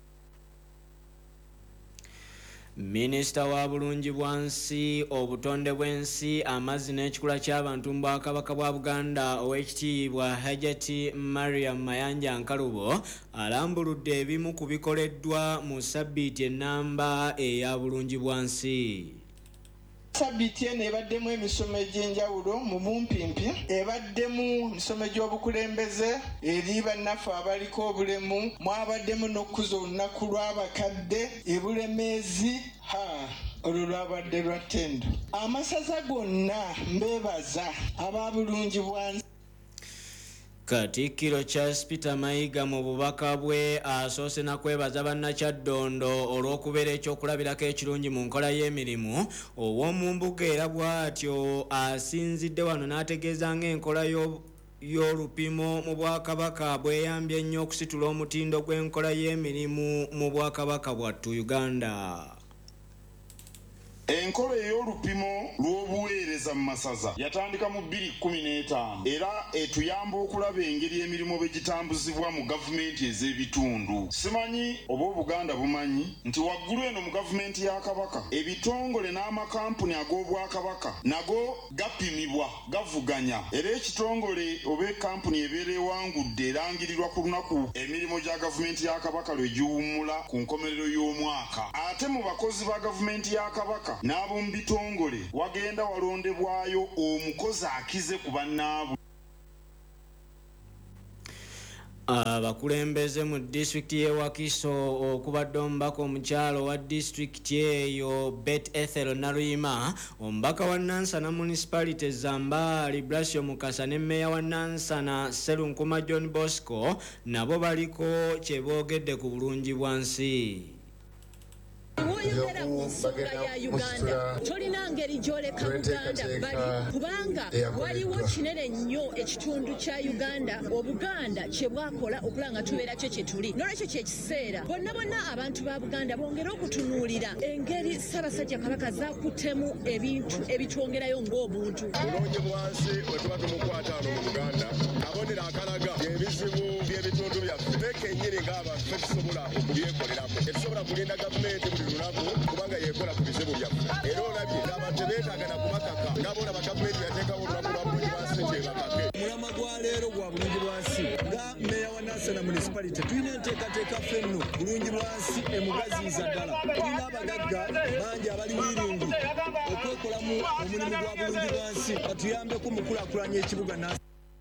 Minisita wa bulungi bwansi, obutonde bw'ensi, amazzi n'ekikula ky'abantu mu Bwakabaka bwa Buganda Oweekitiibwa Hajati Mariam Mayanja Nkalubo alambuludde ebimu ku bikoleddwa mu Sabbiiti ennamba eya bulungi bwansi. Sabbiiti eno ebaddemu emisomo egy'enjawulo mu bumpimpi, ebaddemu emisomo gy'obukulembeze eri bannaffe abaliko obulemu, mwabaddemu n'okukuza olunaku lw'abakadde, ebulemeezi ha olwo lwabadde lwa ttendo. Amasaza gonna mbeebaza aba bulungi bwansi. Katikkiro Charles Peter Mayiga mu bubaka bwe asoose na kwebaza bannakyaddondo olw'okubeera ekyokulabirako ekirungi mu nkola y'emirimu ow'omu mbuga, era bw'atyo asinzidde wano n'ategeeza ng'enkola y'olupimo mu Bwakabaka bweyambye nnyo okusitula omutindo gw'enkola y'emirimu mu Bwakabaka bwattu Uganda. enkola ey'olupimo lw'obuweereza mu masaza yatandika mu bbiri kkumi n'etaano era etuyamba okulaba engeri emirimu bwe gitambuzibwa mu gavumenti ez'ebitundu. Simanyi oba Obuganda bumanyi nti waggulu eno mu gavumenti ya Kabaka ebitongole n'amakampuni ag'Obwakabaka nago gapimibwa gavuganya era ekitongole oba ekampuni ebeera ewangudde erangirirwa ku lunaku emirimu gya gavumenti ya Kabaka lwe giwummula ku nkomerero y'omwaka. Ate mu bakozi ba gavumenti ya Kabaka n'ab'omu bitongole wagenda walondebwayo omukozi akize ku bannaabwe. Abakulembeze mu disitulikiti y'e Wakiso okubadde omubaka omukyalo wa disitulikiti eyo Bet Ethel Naluyima, omubaka wa Nansana Municipality Zamba Libratio Mukasa ne mmeeya wa Nansana Serunkuma John Bosco nabo baliko kye boogedde ku bulungi bwansi. Woyogera ku nsonga ya Uganda tolina ngeri gyoleka Buganda bali kubanga waliwo kinene nnyo ekitundu kya Uganda Obuganda kye bwakola okulanga tubeera kyo kye tuli n'olwekyo kyekiseera bonna bonna abantu ba Buganda bongere okutunuulira engeri Ssaabasajja Kabaka zaakutemu ebintu ebitwongerayo ng'obuntu. Bulungi bwansi bwe tuba tumukwata wano mu Buganda kabonero akalaga ebizibu by'ebitundu byaffe bekennyini ng'abantu tetusobola okubyekolerako tetusobola kulinda gavumenti buli lunaku kubanga yekola ku bizibu byaffe era olabye ng'abantu tebeetaaga na kubakaka ng'aboona bagavumenti yateekawo olunaku lwa bulungi bwansi gyebakake. Mulama gwa leero gwa bulungi bwansi nga mmeeya wa Nansana Municipality tulina enteekateeka ffenno bulungi bwansi emugaziiza ddala. Tulina abagagga bangi abali wiringi okwekolamu omulimu gwa bulungi bwansi batuyambeko mu kulaakulanya ekibuga Nansana.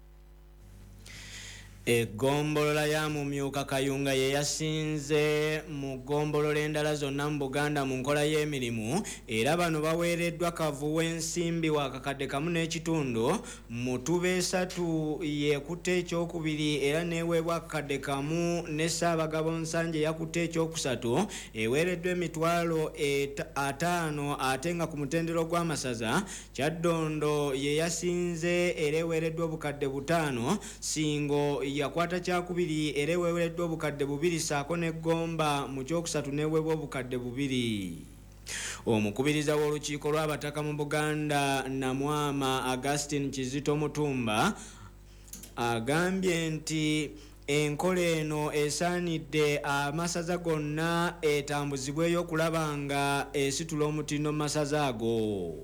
Eggombolola ya Mumyuka Kayunga ye yasinze mu ggombolola endala zonna mu Buganda mu nkola y'emirimu era bano baweereddwa kavu w'ensimbi wa kakadde kamu n'ekitundu mu Tube esatu yekutte ekyokubiri era neeweebwa akakadde kamu ne Ssaabagabo Nsanje yakutte ekyokusatu eweereddwa emitwalo ataano ate nga ku mutendero gw'amasaza Kyaddondo ye yasinze era eweereddwa obukadde butaano Singo yakwata kyakubiri era eweereddwa obukadde bubiri saako n'eggomba mu kyokusatu neeweebwa obukadde bubiri. Omukubiriza w'olukiiko lw'abataka mu Buganda Namwama Augustine Kizito Mutumba agambye nti enkola eno esaanidde amasaza gonna etambuzibweyo okulaba nga esitula omutindo mu masaza ago.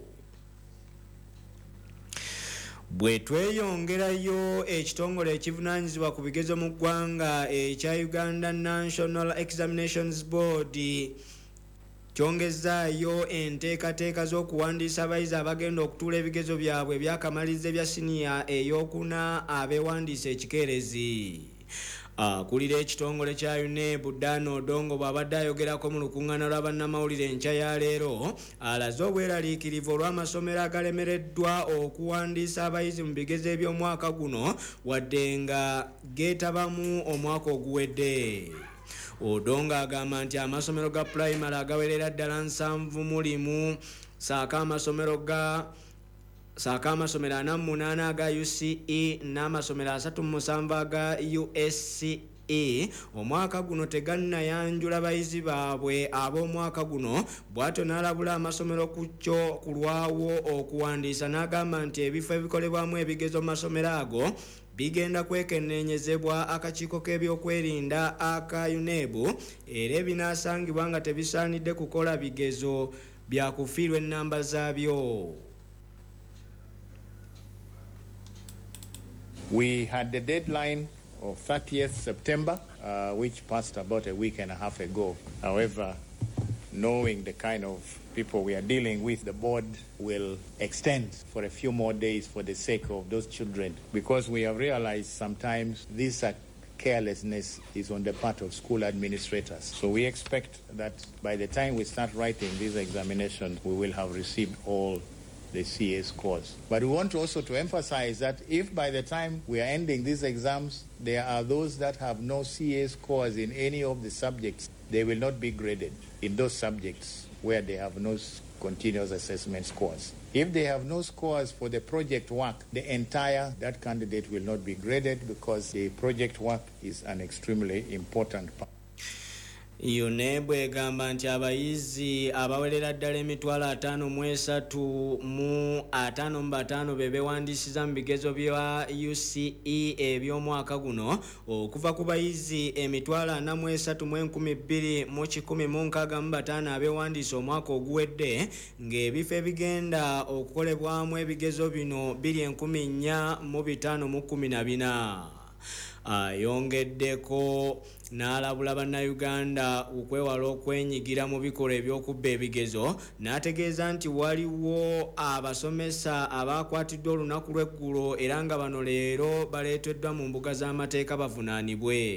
Bwe tweyongerayo ekitongole ekivunaanyizibwa ku bigezo mu ggwanga ekya Uganda National Examinations Board kyongezaayo enteekateeka z'okuwandiisa abayizi abagenda okutuula ebigezo byabwe byakamaliriza ebya siniya ey'okuna abeewandiisa ekikeerezi. Akulira ekitongole kya U N E B Dan Odongo bw'abadde ayogerako mu lukuŋŋaana lw'abannamawulire enkya ya leero alaze obweraliikirivu olw'amasomero agalemereddwa okuwandiisa abayizi mu bigezo eby'omwaka guno wadde nga geetabamu omwaka oguwedde. Odongo agamba nti amasomero ga pulayimale agawerera ddala nsanvu mulimu saako amasomero ga saaka amasomero ana mu munaana aga U C E n'amasomero asatu mu musanvu aga U S C E omwaka guno tegannayanjula bayizi baabwe ab'omwaka guno bw'atyo n'alabula amasomero ku kyo ku lwawo okuwandiisa n'agamba nti ebifo ebikolebwamu ebigezo mu masomero ago bigenda kwekenneenyezebwa akakiiko k'ebyokwerinda aka U N E B era ebinaasangibwa nga tebisaanidde kukola bigezo bya kufiirwa ennamba zaabyo. We had the deadline of thirtieth September, uh, which passed about a week and a half ago. However, knowing the kind of people we are dealing with, the board will extend for a few more days for the sake of those children, because we have realized sometimes this uh, carelessness is on the part of school administrators. So we expect that by the time we start writing these examinations, we will have received all the C A scores. But we want also to emphasize that if by the time we are ending these exams, there are those that have no C A scores in any of the subjects, they will not be graded in those subjects where they have no continuous assessment scores. If they have no scores for the project work, the entire, that candidate will not be graded because the project work is an extremely important part. UNEB egamba nti abayizi abawerera ddala emitwalo ataano mu esatu mu ataano mu bataano be beewandiisiza mu bigezo bya U C E eby'omwaka guno okuva ku bayizi emitwalo ana mu esatu mu enkumi bbiri mu kikumi mu nkaaga mu bataano abeewandiisa omwaka oguwedde ng'ebifo ebigenda okukolebwamu ebigezo bino biri enkumi nnya mu bitaano mu kkumi na bina. Ayongeddeko n'alabula bannayuganda okwewala okwenyigira mu bikolwa ebyokubba ebigezo n'ategeeza nti waliwo abasomesa abakwatiddwa olunaku lw'eggulo era nga bano leero baleeteddwa mu mbuga z'amateeka bavunaanibwe.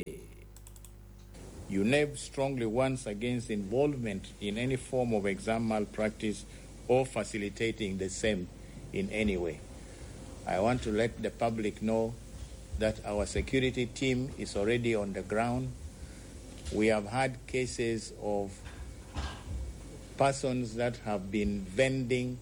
UNEB strongly warns against involvement in any form of exam malpractice or facilitating the same in any way. I want to let the public know that our security team is already on the ground. We have had cases of persons that have been vending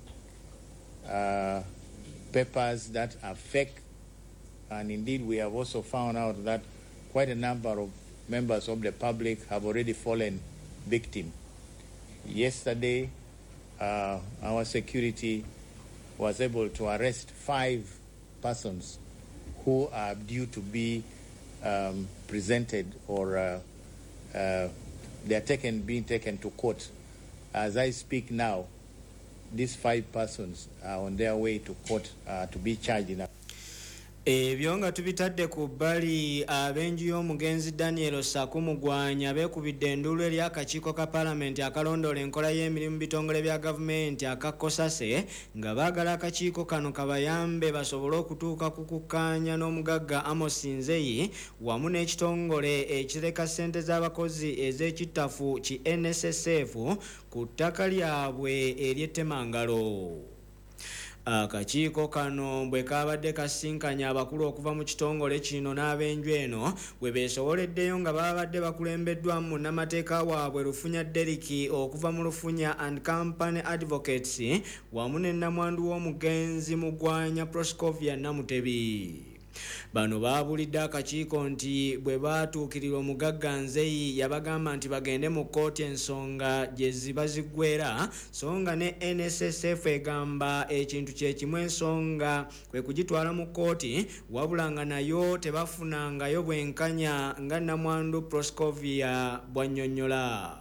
uh, papers that are fake, and indeed we have also found out that quite a number of members of the public have already fallen victim. Yesterday, uh, our security was able to arrest five persons who are due to be um, presented or uh, uh, they are taken, being taken to court. As I speak now, these five persons are on their way to court uh, to be charged in a ebyo nga tubitadde ku bbali ab'enju y'omugenzi Daniel Sakumugwanya beekubidde enduulu eri akakiiko ka paalamenti akalondoola enkola y'emirimu bitongole bya gavumenti aka Kosase nga baagala akakiiko kano kabayambe basobole okutuuka ku kukkaanya n'omugagga Amos Nzeyi wamu n'ekitongole ekireka ssente z'abakozi ez'ekittafu ki N S S F ku ttaka lyabwe ery'ettemangalo. Akakiiko kano bwe kabadde kasinkanya abakulu okuva mu kitongole kino n'ab'enju eno bwe beesoboleddeyo nga babadde bakulembeddwa mu munnamateeka waabwe Lufunya Deriki okuva mu Lufunya and Company Advocates wamu ne nnamwandu w'omugenzi Mugwanya Proscovia Namutebi. Bano baabulidde akakiiko nti bwe baatuukirira omugagga Nzeyi yabagamba nti bagende mu kkooti ensonga gye ziba ziggwera so nga ne N S S F egamba ekintu kye kimu ensonga kwe kugitwala mu kkooti wabula nga nayo tebafunangayo bwenkanya nga nnamwandu Proscovia bw'annyonnyola.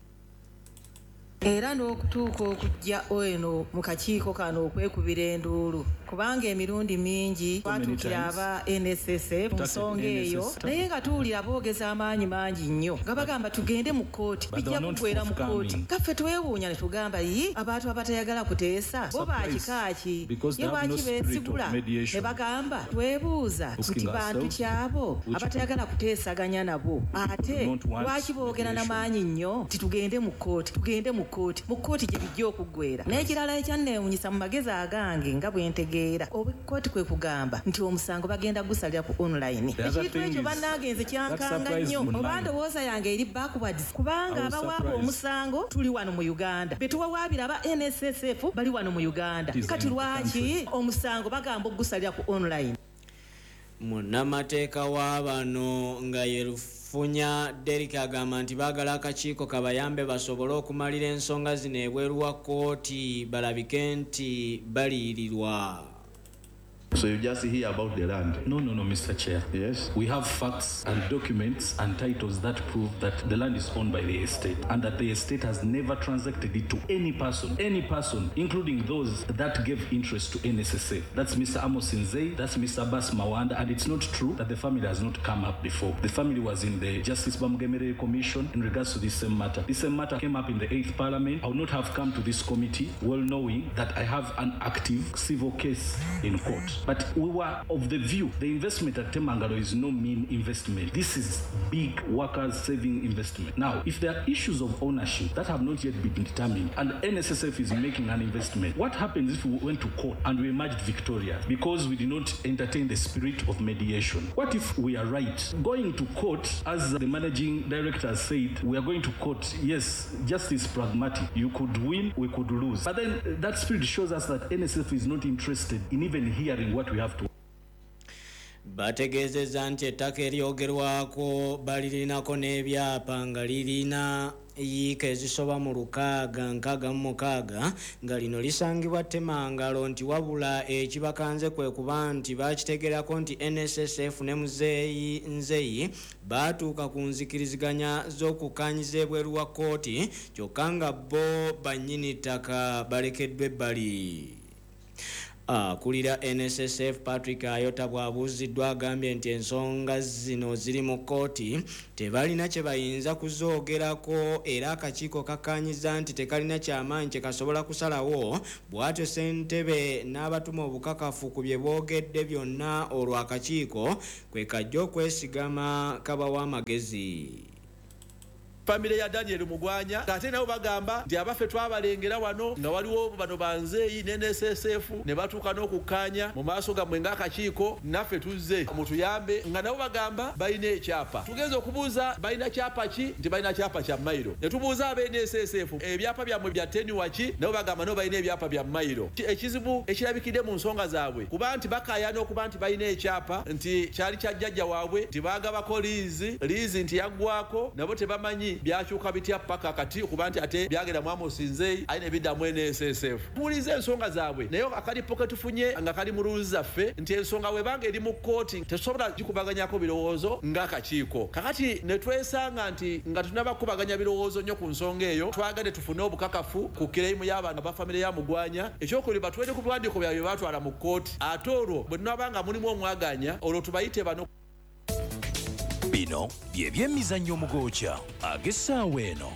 Era n'okutuuka okujja eno mu kakiiko kano okwekubira enduulu kubanga emirundi mingi twatuukira aba N S S F mu nsonga eyo naye nga tuwulira boogeza amaanyi mangi nnyo nga bagamba tugende mu kkooti bijja kuggwera mu kkooti kaffe twewuunya ne tugamba yi abantu abatayagala kuteesa bo baakikaaki ye lwaki beesigula ne bagamba twebuuza nti bantu kyabo abatayagala kuteesaganya nabo ate lwaki boogera n'amaanyi nnyo nti tugende mu kkooti tugende mu kkooti mu kkooti gye bijja okuggwera n'ekirala ekyanneewuunyisa mu magezi agange nga bwe ntegeera oba kkooti kwe kugamba nti omusango bagenda gusalira ku online ekintu ekyo bannange nze kyankanga nnyo oba ndowooza yange eri backwards kubanga abawaaba omusango tuli wano mu Uganda be tuwawaabira aba N S S F bali wano mu Uganda kati lwaki omusango bagamba okugusalira ku online. Munnamateeka wa bano nga ye Lufunya Deriki agamba nti baagala akakiiko kabayambe basobole okumalira ensonga zino ebweru wa kkooti balabike nti baliyirirwa. So you just hear about the land? No, no, no, Mister Chair. Yes? We have facts and documents and titles that prove that the land is owned by the estate and that the estate has never transacted it to any person, any person, including those that gave interest to N S S F. That's Mister Amos Nzeyi, that's Mister Abbas Mawanda, and it's not true that the family has not come up before. The family was in the Justice Bamugemere Commission in regards to this same matter. This same matter came up in the eighth Parliament. I would not have come to this committee well knowing that I have an active civil case in court. But we were of the view the investment at Temangalo is no mean investment. This is big workers saving investment. Now, if there are issues of ownership that have not yet been determined and N S S F is making an investment, what happens if we went to court and we emerged victorious because we did not entertain the spirit of mediation? What if we are right? Going to court, as the managing director said, we are going to court. Yes, justice pragmatic. You could win, we could lose. But then uh, that spirit shows us that N S F is not interested in even hearing what we have to. bategeezezza nti ettaka eryogerwako balirinako n'ebyapa nga lirina yiika ezisoba mu lukaaga nkaaga mu mukaaga nga lino lisangibwa Temangalo nti wabula ekibakanze kwe kuba nti bakitegerako nti N S S F ne Muzeeyi Nzeyi baatuuka ku nzikiriziganya z'okukanyiza ebweru wa kkooti kyokka nga bo bannyini ttaka balekeddwa ebbali. Akulira N S S F Patrick Ayota bw'abuuziddwa agambye nti ensonga zino ziri mu kkooti tebalina kye bayinza kuzoogerako era akakiiko kakkaanyiza nti tekalina kyamaanyi kye kasobola kusalawo bw'atyo ssentebe n'abatuma obukakafu ku bye boogedde byonna olwo akakiiko kwe kajja okwesigama kabawa amagezi. Family ya Daniel Mugwanya ate nabo bagamba nti abaffe twabalengera wano nga waliwo bano banzeeyi ne N S S F ne batuuka n'okukkaanya mu maaso gammwe ng'akakiiko naffe tuzze mutuyambe nga nabo bagamba balina ekyapa. Tugenza okubuuza balina kyapa ki nti balina kyapa kya mayiro. Ne tubuuza ab'N S S F ebyapa byammwe bya tenuwa ki nabo bagamba nabo balina ebyapa bya mayiro. Ekizibu ekirabikidde mu nsonga zaabwe kuba nti bakaayana okuba nti balina ekyapa nti kyali kya jjajja waabwe nti baagabako liizi liizi nti yaggwako nabo tebamanyi byakyuka bitya paka kati okuba nti ate byagenda mu Amos Nzeyi ayina ebiddamu N S S F. Tuwulize ensonga zaabwe naye akalipo ke tufunye nga kali mu rules zaffe nti ensonga webanga eri mu kkooti tesobola gikubaganyako birowoozo ng'akakiiko. Kakati ne twesanga nti nga tunabakubaganya birowoozo nnyo ku nsonga eyo twagade tufune obukakafu ku kireimu y'abantu ba famire ya Mugwanya ekyokuli batwede ku biwandiiko byabwe batwala mu kkooti ate olwo bwe tunabanga mulimu omwaganya olwo tubayite bano. Bino bye by'emizannyo omugoocha ag'essaawa eno.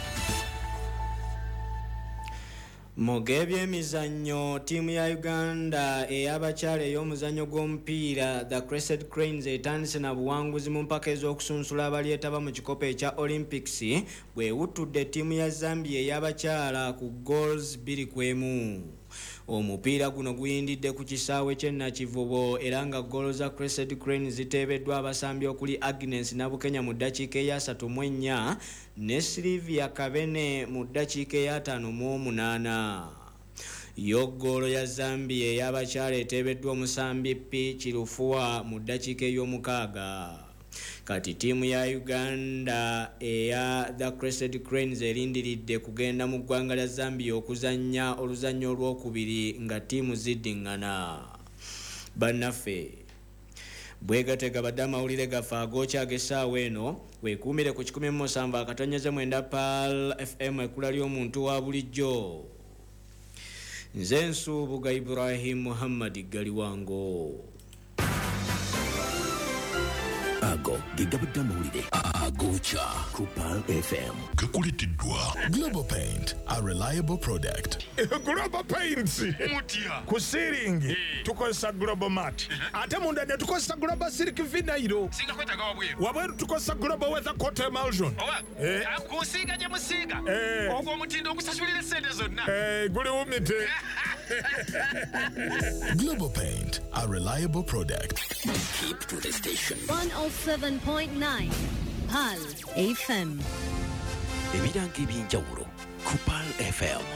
Mu gebyemizannyo ttiimu ya Uganda ey'abakyala ey'omuzannyo gw'omupiira the Crested Cranes etandise na buwanguzi mu mpaka ez'okusunsula abalyetaba mu kikopo ekya Olympics bwewuttudde ttiimu ya Zambia ey'abakyala ku goals bbiri ku emu. Omupiira guno guyindidde ku kisaawe ky'e Nakivubo era nga ggoolo za Crested Cranes ziteebeddwa abasambi okuli Agnes Nabukenya mu ddakiika ey'asatu mu ennya ne Sylvia Kabene mu ddakiika ey'ataano mu omunaana. Yo ggoolo ya Zambia ey'abakyala eteebeddwa omusambi P. Kirufuwa mu ddakiika ey'omukaaga. Kati ttiimu ya Uganda eya the Crested Cranes erindiridde kugenda mu ggwanga lya Zambia okuzannya oluzannyo olwokubiri nga ttiimu ziddiŋŋana. Bannaffe bwegatega badde amawulire gaffe agookya ag'essaawa eno weekuumire ku kikumi mu musanvu akatonnyeze mwenda P A L F M ekkula ly'omuntu wa bulijjo. Nze Nsuubuga Ibrahim Muhammad Galiwango. Ago gigabadde amawulire agoocha ku P A L F M. Kakuleteddwa Global Paint, a reliable product. Global Paints mutya ku ceiling tukozesa Global Mat ate munda ne tukozesa Global Silk Vinyl singa kwetaga wabweru wabweru tukozesa Global Weather Coat Emulsion eh kusinga je musiga ogwo mutindo okusasulira sente zonna eh guli umite. Global Paint, a reliable product. Keep to the station. one oh seven point nine P A L F M. Ebiranga eby'enjawulo ku P A L F M.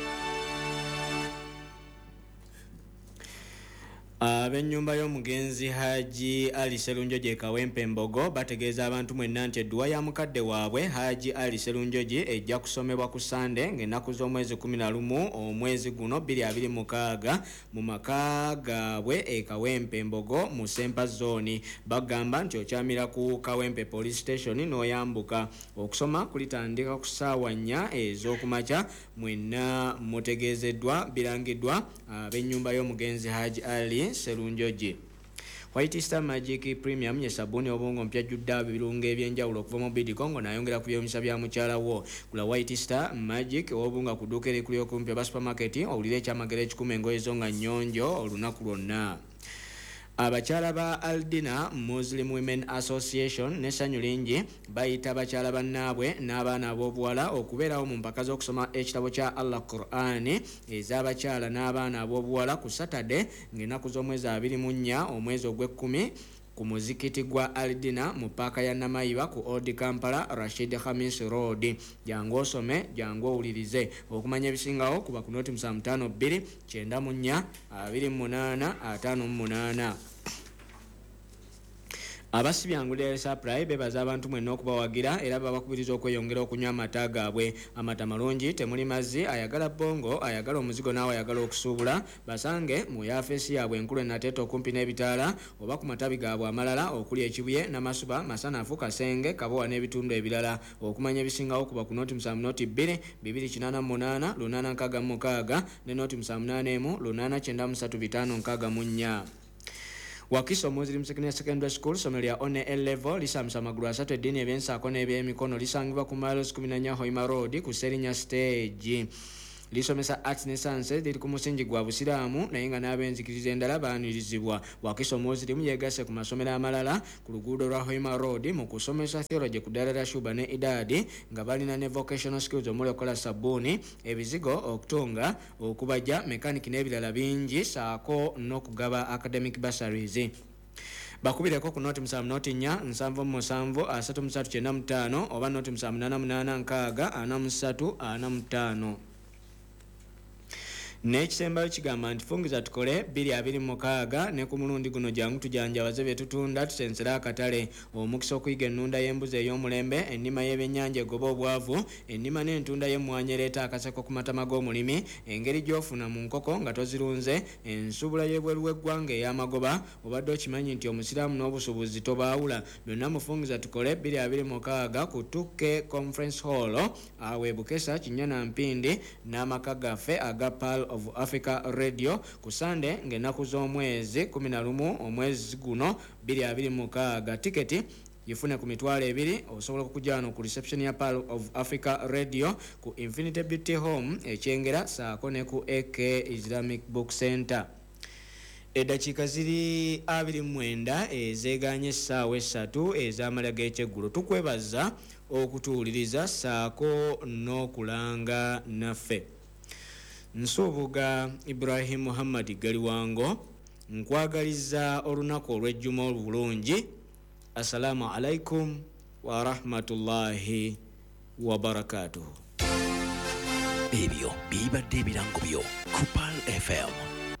Ab'ennyumba y'omugenzi Haji Ali Sserunjoji Kawempe Mbogo bategeeza abantu mwenna nti edduwa ya mukadde waabwe Haji Ali Sserunjoji ejja kusomebwa ku Sande ng'ennaku z'omwezi kumi na lumu omwezi guno bbiri abiri mukaaga mu maka gaabwe e Kawempe Mbogo mu Sempa Zone. Bagamba nti okyamira ku Kawempe Police Station n'oyambuka. Okusoma kulitandika ku ssaawa nnya ez'okumakya. Mwenna mutegeezeddwa birangiddwa ab'ennyumba y'omugenzi Haji Ali Sserunjoji. White Star Magic Premium ye sabuni obongo mpya judda birunge ebyenjawulo okuva mu Bidi Kongo nayongera ku byomisa bya mukyala wo. Kula White Star Magic obunga kudukere kuli okumpi ba supermarket owulire kyamagere ekikumi engoye zo nga nnyonjo olunaku lwonna. Abakyala ba Aldina Muslim Women Association ne Ssanyu Lingi bayita abakyala bannaabwe n'abaana ab'obuwala okubeerawo mu mpaka z'okusoma ekitabo kya Allah Qur'an ez'abakyala n'abaana ab'obuwala ku Saturday ng'ennaku z'omwezi abiri mu nnya omwezi ogw'ekkumi ku muzikiti gwa Aldina mu paaka ya Namayiba ku Old Kampala Rashid Khamis Road. Jangu osome jangu owulirize. Okumanya ebisingawo kuba ku noti musanvu ttaano bbiri kyenda mu nnya abiri mu munaana ataano mu munaana. abasibyangulia supply bebaza abantu mwenna okubawagira era babakubiriza okweyongera okunywa amata gaabwe. Amata malungi temuli mazzi, ayagala bongo, ayagala omuzigo naawe ayagala okusuubula basange mu yafeesi yaabwe enkulu enateeta okumpi n'ebitaala oba ku matabi gaabwe amalala okuli ekibye n'amasuba masanafu kasenge kabowa n'ebitundu ebirala. Okumanya ebisingawo kuba ku noti musanvu noti bbiri bibiri kinaana mu munaana lunaana nkaaga mu mukaaga ne noti musanvu munaana emu lunaana kyenda mu ssatu bitaano nkaaga mu nnya. Wakiso Muslim Secondary School somero lya one L level lisamsa magulu asatu eddiini ebyensaako n'ebyemikono lisangibwa ku miles kumi na nnya Hoima Road ku Serinya Stage. Lisomesa arts ne sciences liri ku musingi gwa busiraamu naye nga n'abenzikiriza endala baanirizibwa. Wakiso Muslim yeegase ku masomero amalala ku luguudo lwa Hoima Road mu kusomesa theology ku ddala lya Shuba ne Idadi nga balina ne vocational skills omuli okukola sabbuuni, ebizigo, okutunga, okubajja, mechanic n'ebirala bingi saako n'okugaba academic bursaries. Bakubireko ku noti musanvu noti nnya nsanvu mu musanvu asatu mu ssatu kyenda mu ttaano oba noti musanvu munaana munaana nkaaga ana mu ssatu ana mu ttaano. N'ekisembayo kigamba nti fungiza tukole bbiri abiri mu mukaaga ne ku mulundi guno jangu tujanjabaze bye tutunda tusensera akatale. Omukisa okuyiga ennunda y'embuzi ey'omulembe, ennima y'ebyennyanja egoba obwavu, ennima n'entunda y'emmwanyi ereeta akaseko ku matama g'omulimi, engeri gy'ofuna mu nkoko nga tozirunze, ensubula y'ebweru w'eggwanga ey'amagoba, obadde okimanyi nti omusiraamu n'obusuubuzi tobaawula. Byonna mufungiza tukole bbiri abiri mu mukaaga ku Tukke Conference Hall awe Bukesa Kinyana Mpindi n'amaka gaffe aga Pearl of Africa Radio ku Sunday ng'ennaku z'omwezi kumi na lumu omwezi guno bbiri abiri mu mukaaga. Tiketi yifune ku mitwalo ebiri osobola okujjano ku reception ya Pearl of Africa Radio ku Infinity Beauty Home ekyengera saako ne ku A K Islamic Book Center. Eddakiika ziri abiri mu mwenda ezeeganye essaawa essatu ez'amala g'ekyeggulo. Tukwebaza okutuwuliriza saako n'okulanga naffe. Nsuubuga Ibrahim Muhammad Galiwango nkwagaliza olunaku olw'ejjuma olulungi. Assalamu alaikum wa rahmatullahi wa barakatuh. Ebyo bibadde ebirango byo ku Pearl F M.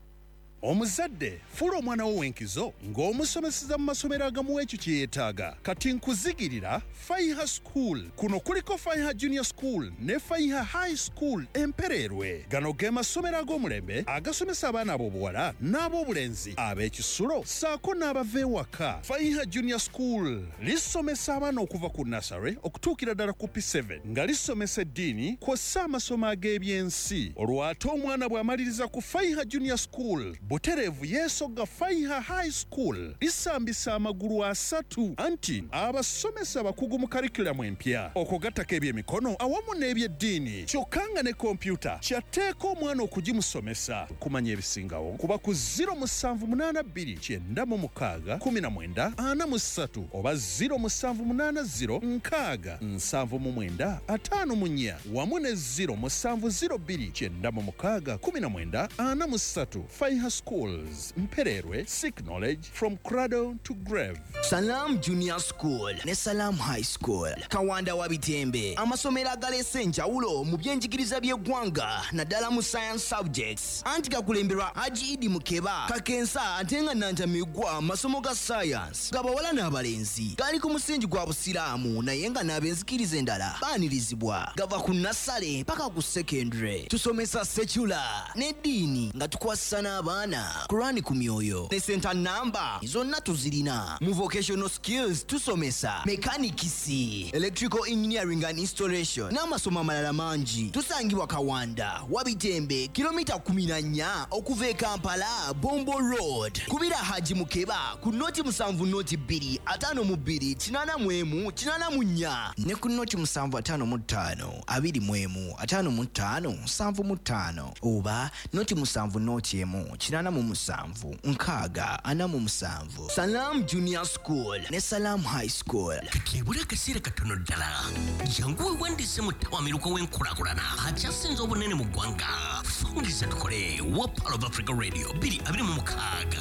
Omuzadde fuula omwana wo w'enkizo ng'omusomeseza mu masomero agamu ekyo kye yeetaaga. Kati nkuzigirira Faiha School. Kuno kuliko Faiha Junior School ne Faiha High School Empererwe. Gano ge masomero ag'omulembe agasomesa abaana ab'obuwala n'ab'obulenzi ab'ekisulo saako n'abava ewaka. Faiha Junior School lisomesa abaana okuva ku nursery okutuukira ddala ku P seven nga lisomesa eddiini kw'ossa amasomo ag'ebyensi. Olwo ate omwana bw'amaliriza ku Faiha Junior School Buterevu yeesogga Faiha High School lisambisa amagulu asatu anti abasomesa bakugu mu curriculum empya okugattako ebyemikono awamu n'ebyeddiini kyokka nga ne kompyuta kyateeka omwana okugimusomesa. Kumanya ebisingawo kuba ku zero musanvu munaana bbiri kyenda mu mukaaga kumi na mwenda ana mu ssatu oba zero musanvu munaana zero nkaaga nsanvu mu mwenda ataano mu nnya wamu ne zero musanvu zero bbiri kyenda mu mukaaga kumi na mwenda ana mu ssatu. Faiha Schools Mpererwe, seek knowledge from cradle to grave. Salam Junior School ne Salam High School Kawanda wa Bitembe amasomero agalese enjawulo mu byenjigiriza by'eggwanga naddala mu science subjects. Anti gakulemberwa Haji Idi Mukeba kakensa ate nga nantamigwa masomo ga science gabawala n'abalenzi gali ku musingi gwa busiraamu naye nga n'abenzikiriza endala baanirizibwa gava ku nasale paka ku secondary. Tusomesa secular n'eddiini nga tukwasa n'abaana Kurani ku myoyo ne center number zonna tuzirina. Mu vocational skills tusomesa mechanicisi, electrical engineering and installation n'amasomo amalala mangi. Tusangibwa Kawanda wa Bitembe kilomita kumi na nnya okuva e Kampala Bombo Road. Kubira Haji Mukeba ku noti musanvu noti bbiri ataano mu bbiri kinaana mu emu kinaana mu nnya ne ku noti musanvu ataano mu ttaano abiri mu emu ataano mu ttaano nsanvu mu ttaano oba noti musanvu noti emu kinaana mu musanvu nkaaga ana mu musanvu. Salam Junior School ne Salam High School. Kakebula akaseera katono ddala jangu weewandise mu ttawamiruko w'enkulaakulana akyasinze obunene mu ggwanga. Fungiza tukole wa Pearl of Africa Radio bbiri abiri mu mukaaga.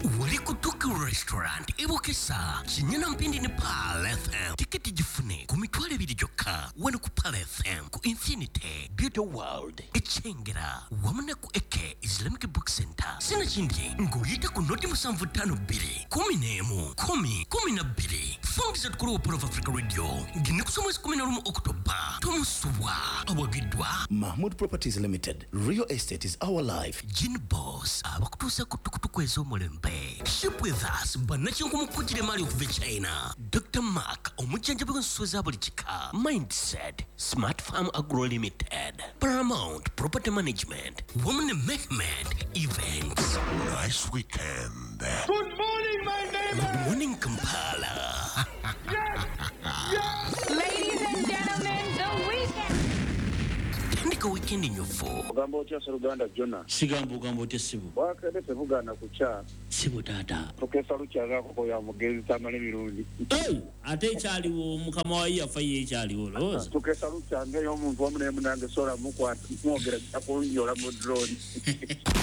wali kutuka restaurant ibukisa chinyana mpindi ni Pal F M tiketi jifune kumitwale bidi joka wano ku Pal F M ku Infinity Beauty World echengera wamana ku Eke Islamic Book Center sina chindi ngoyita ku noti musanvu tano bili kumi nemu kumi kumi na bili fungiza tukuru wa Pearl of Africa Radio gine kusomwezi kumi na rumu Oktoba tomusuwa awagidwa Mahmoud Properties Limited. Real estate is our life. Gin Boss abakutusa kutukutukwezo mulembe. Ship with us banachi nkumukujire mali okuva China. Doctor Mark omujanja bwe nsoza buli chika. Mindset Smart Farm Agro Limited. Paramount Property Management. Woman Mehmet Events. Nice weekend. Good morning, my neighbor. Good morning, Kampala. Yes! Yes! Ladies and gentlemen, the weekend. Tandika weekend in your phone. Ugambo cha Uganda Jona. Sigambo ugambo cha Sibu. Wakade sevugana kucha. Sibu tata. Tokesa luchaga ko ya mugezi tamale mirundi. Eh, ate chali wo mukama wa yafa ye chali wo loza. Tokesa luchanga yo muntu wamune munange sora mukwata mwogera akonyola mu drone.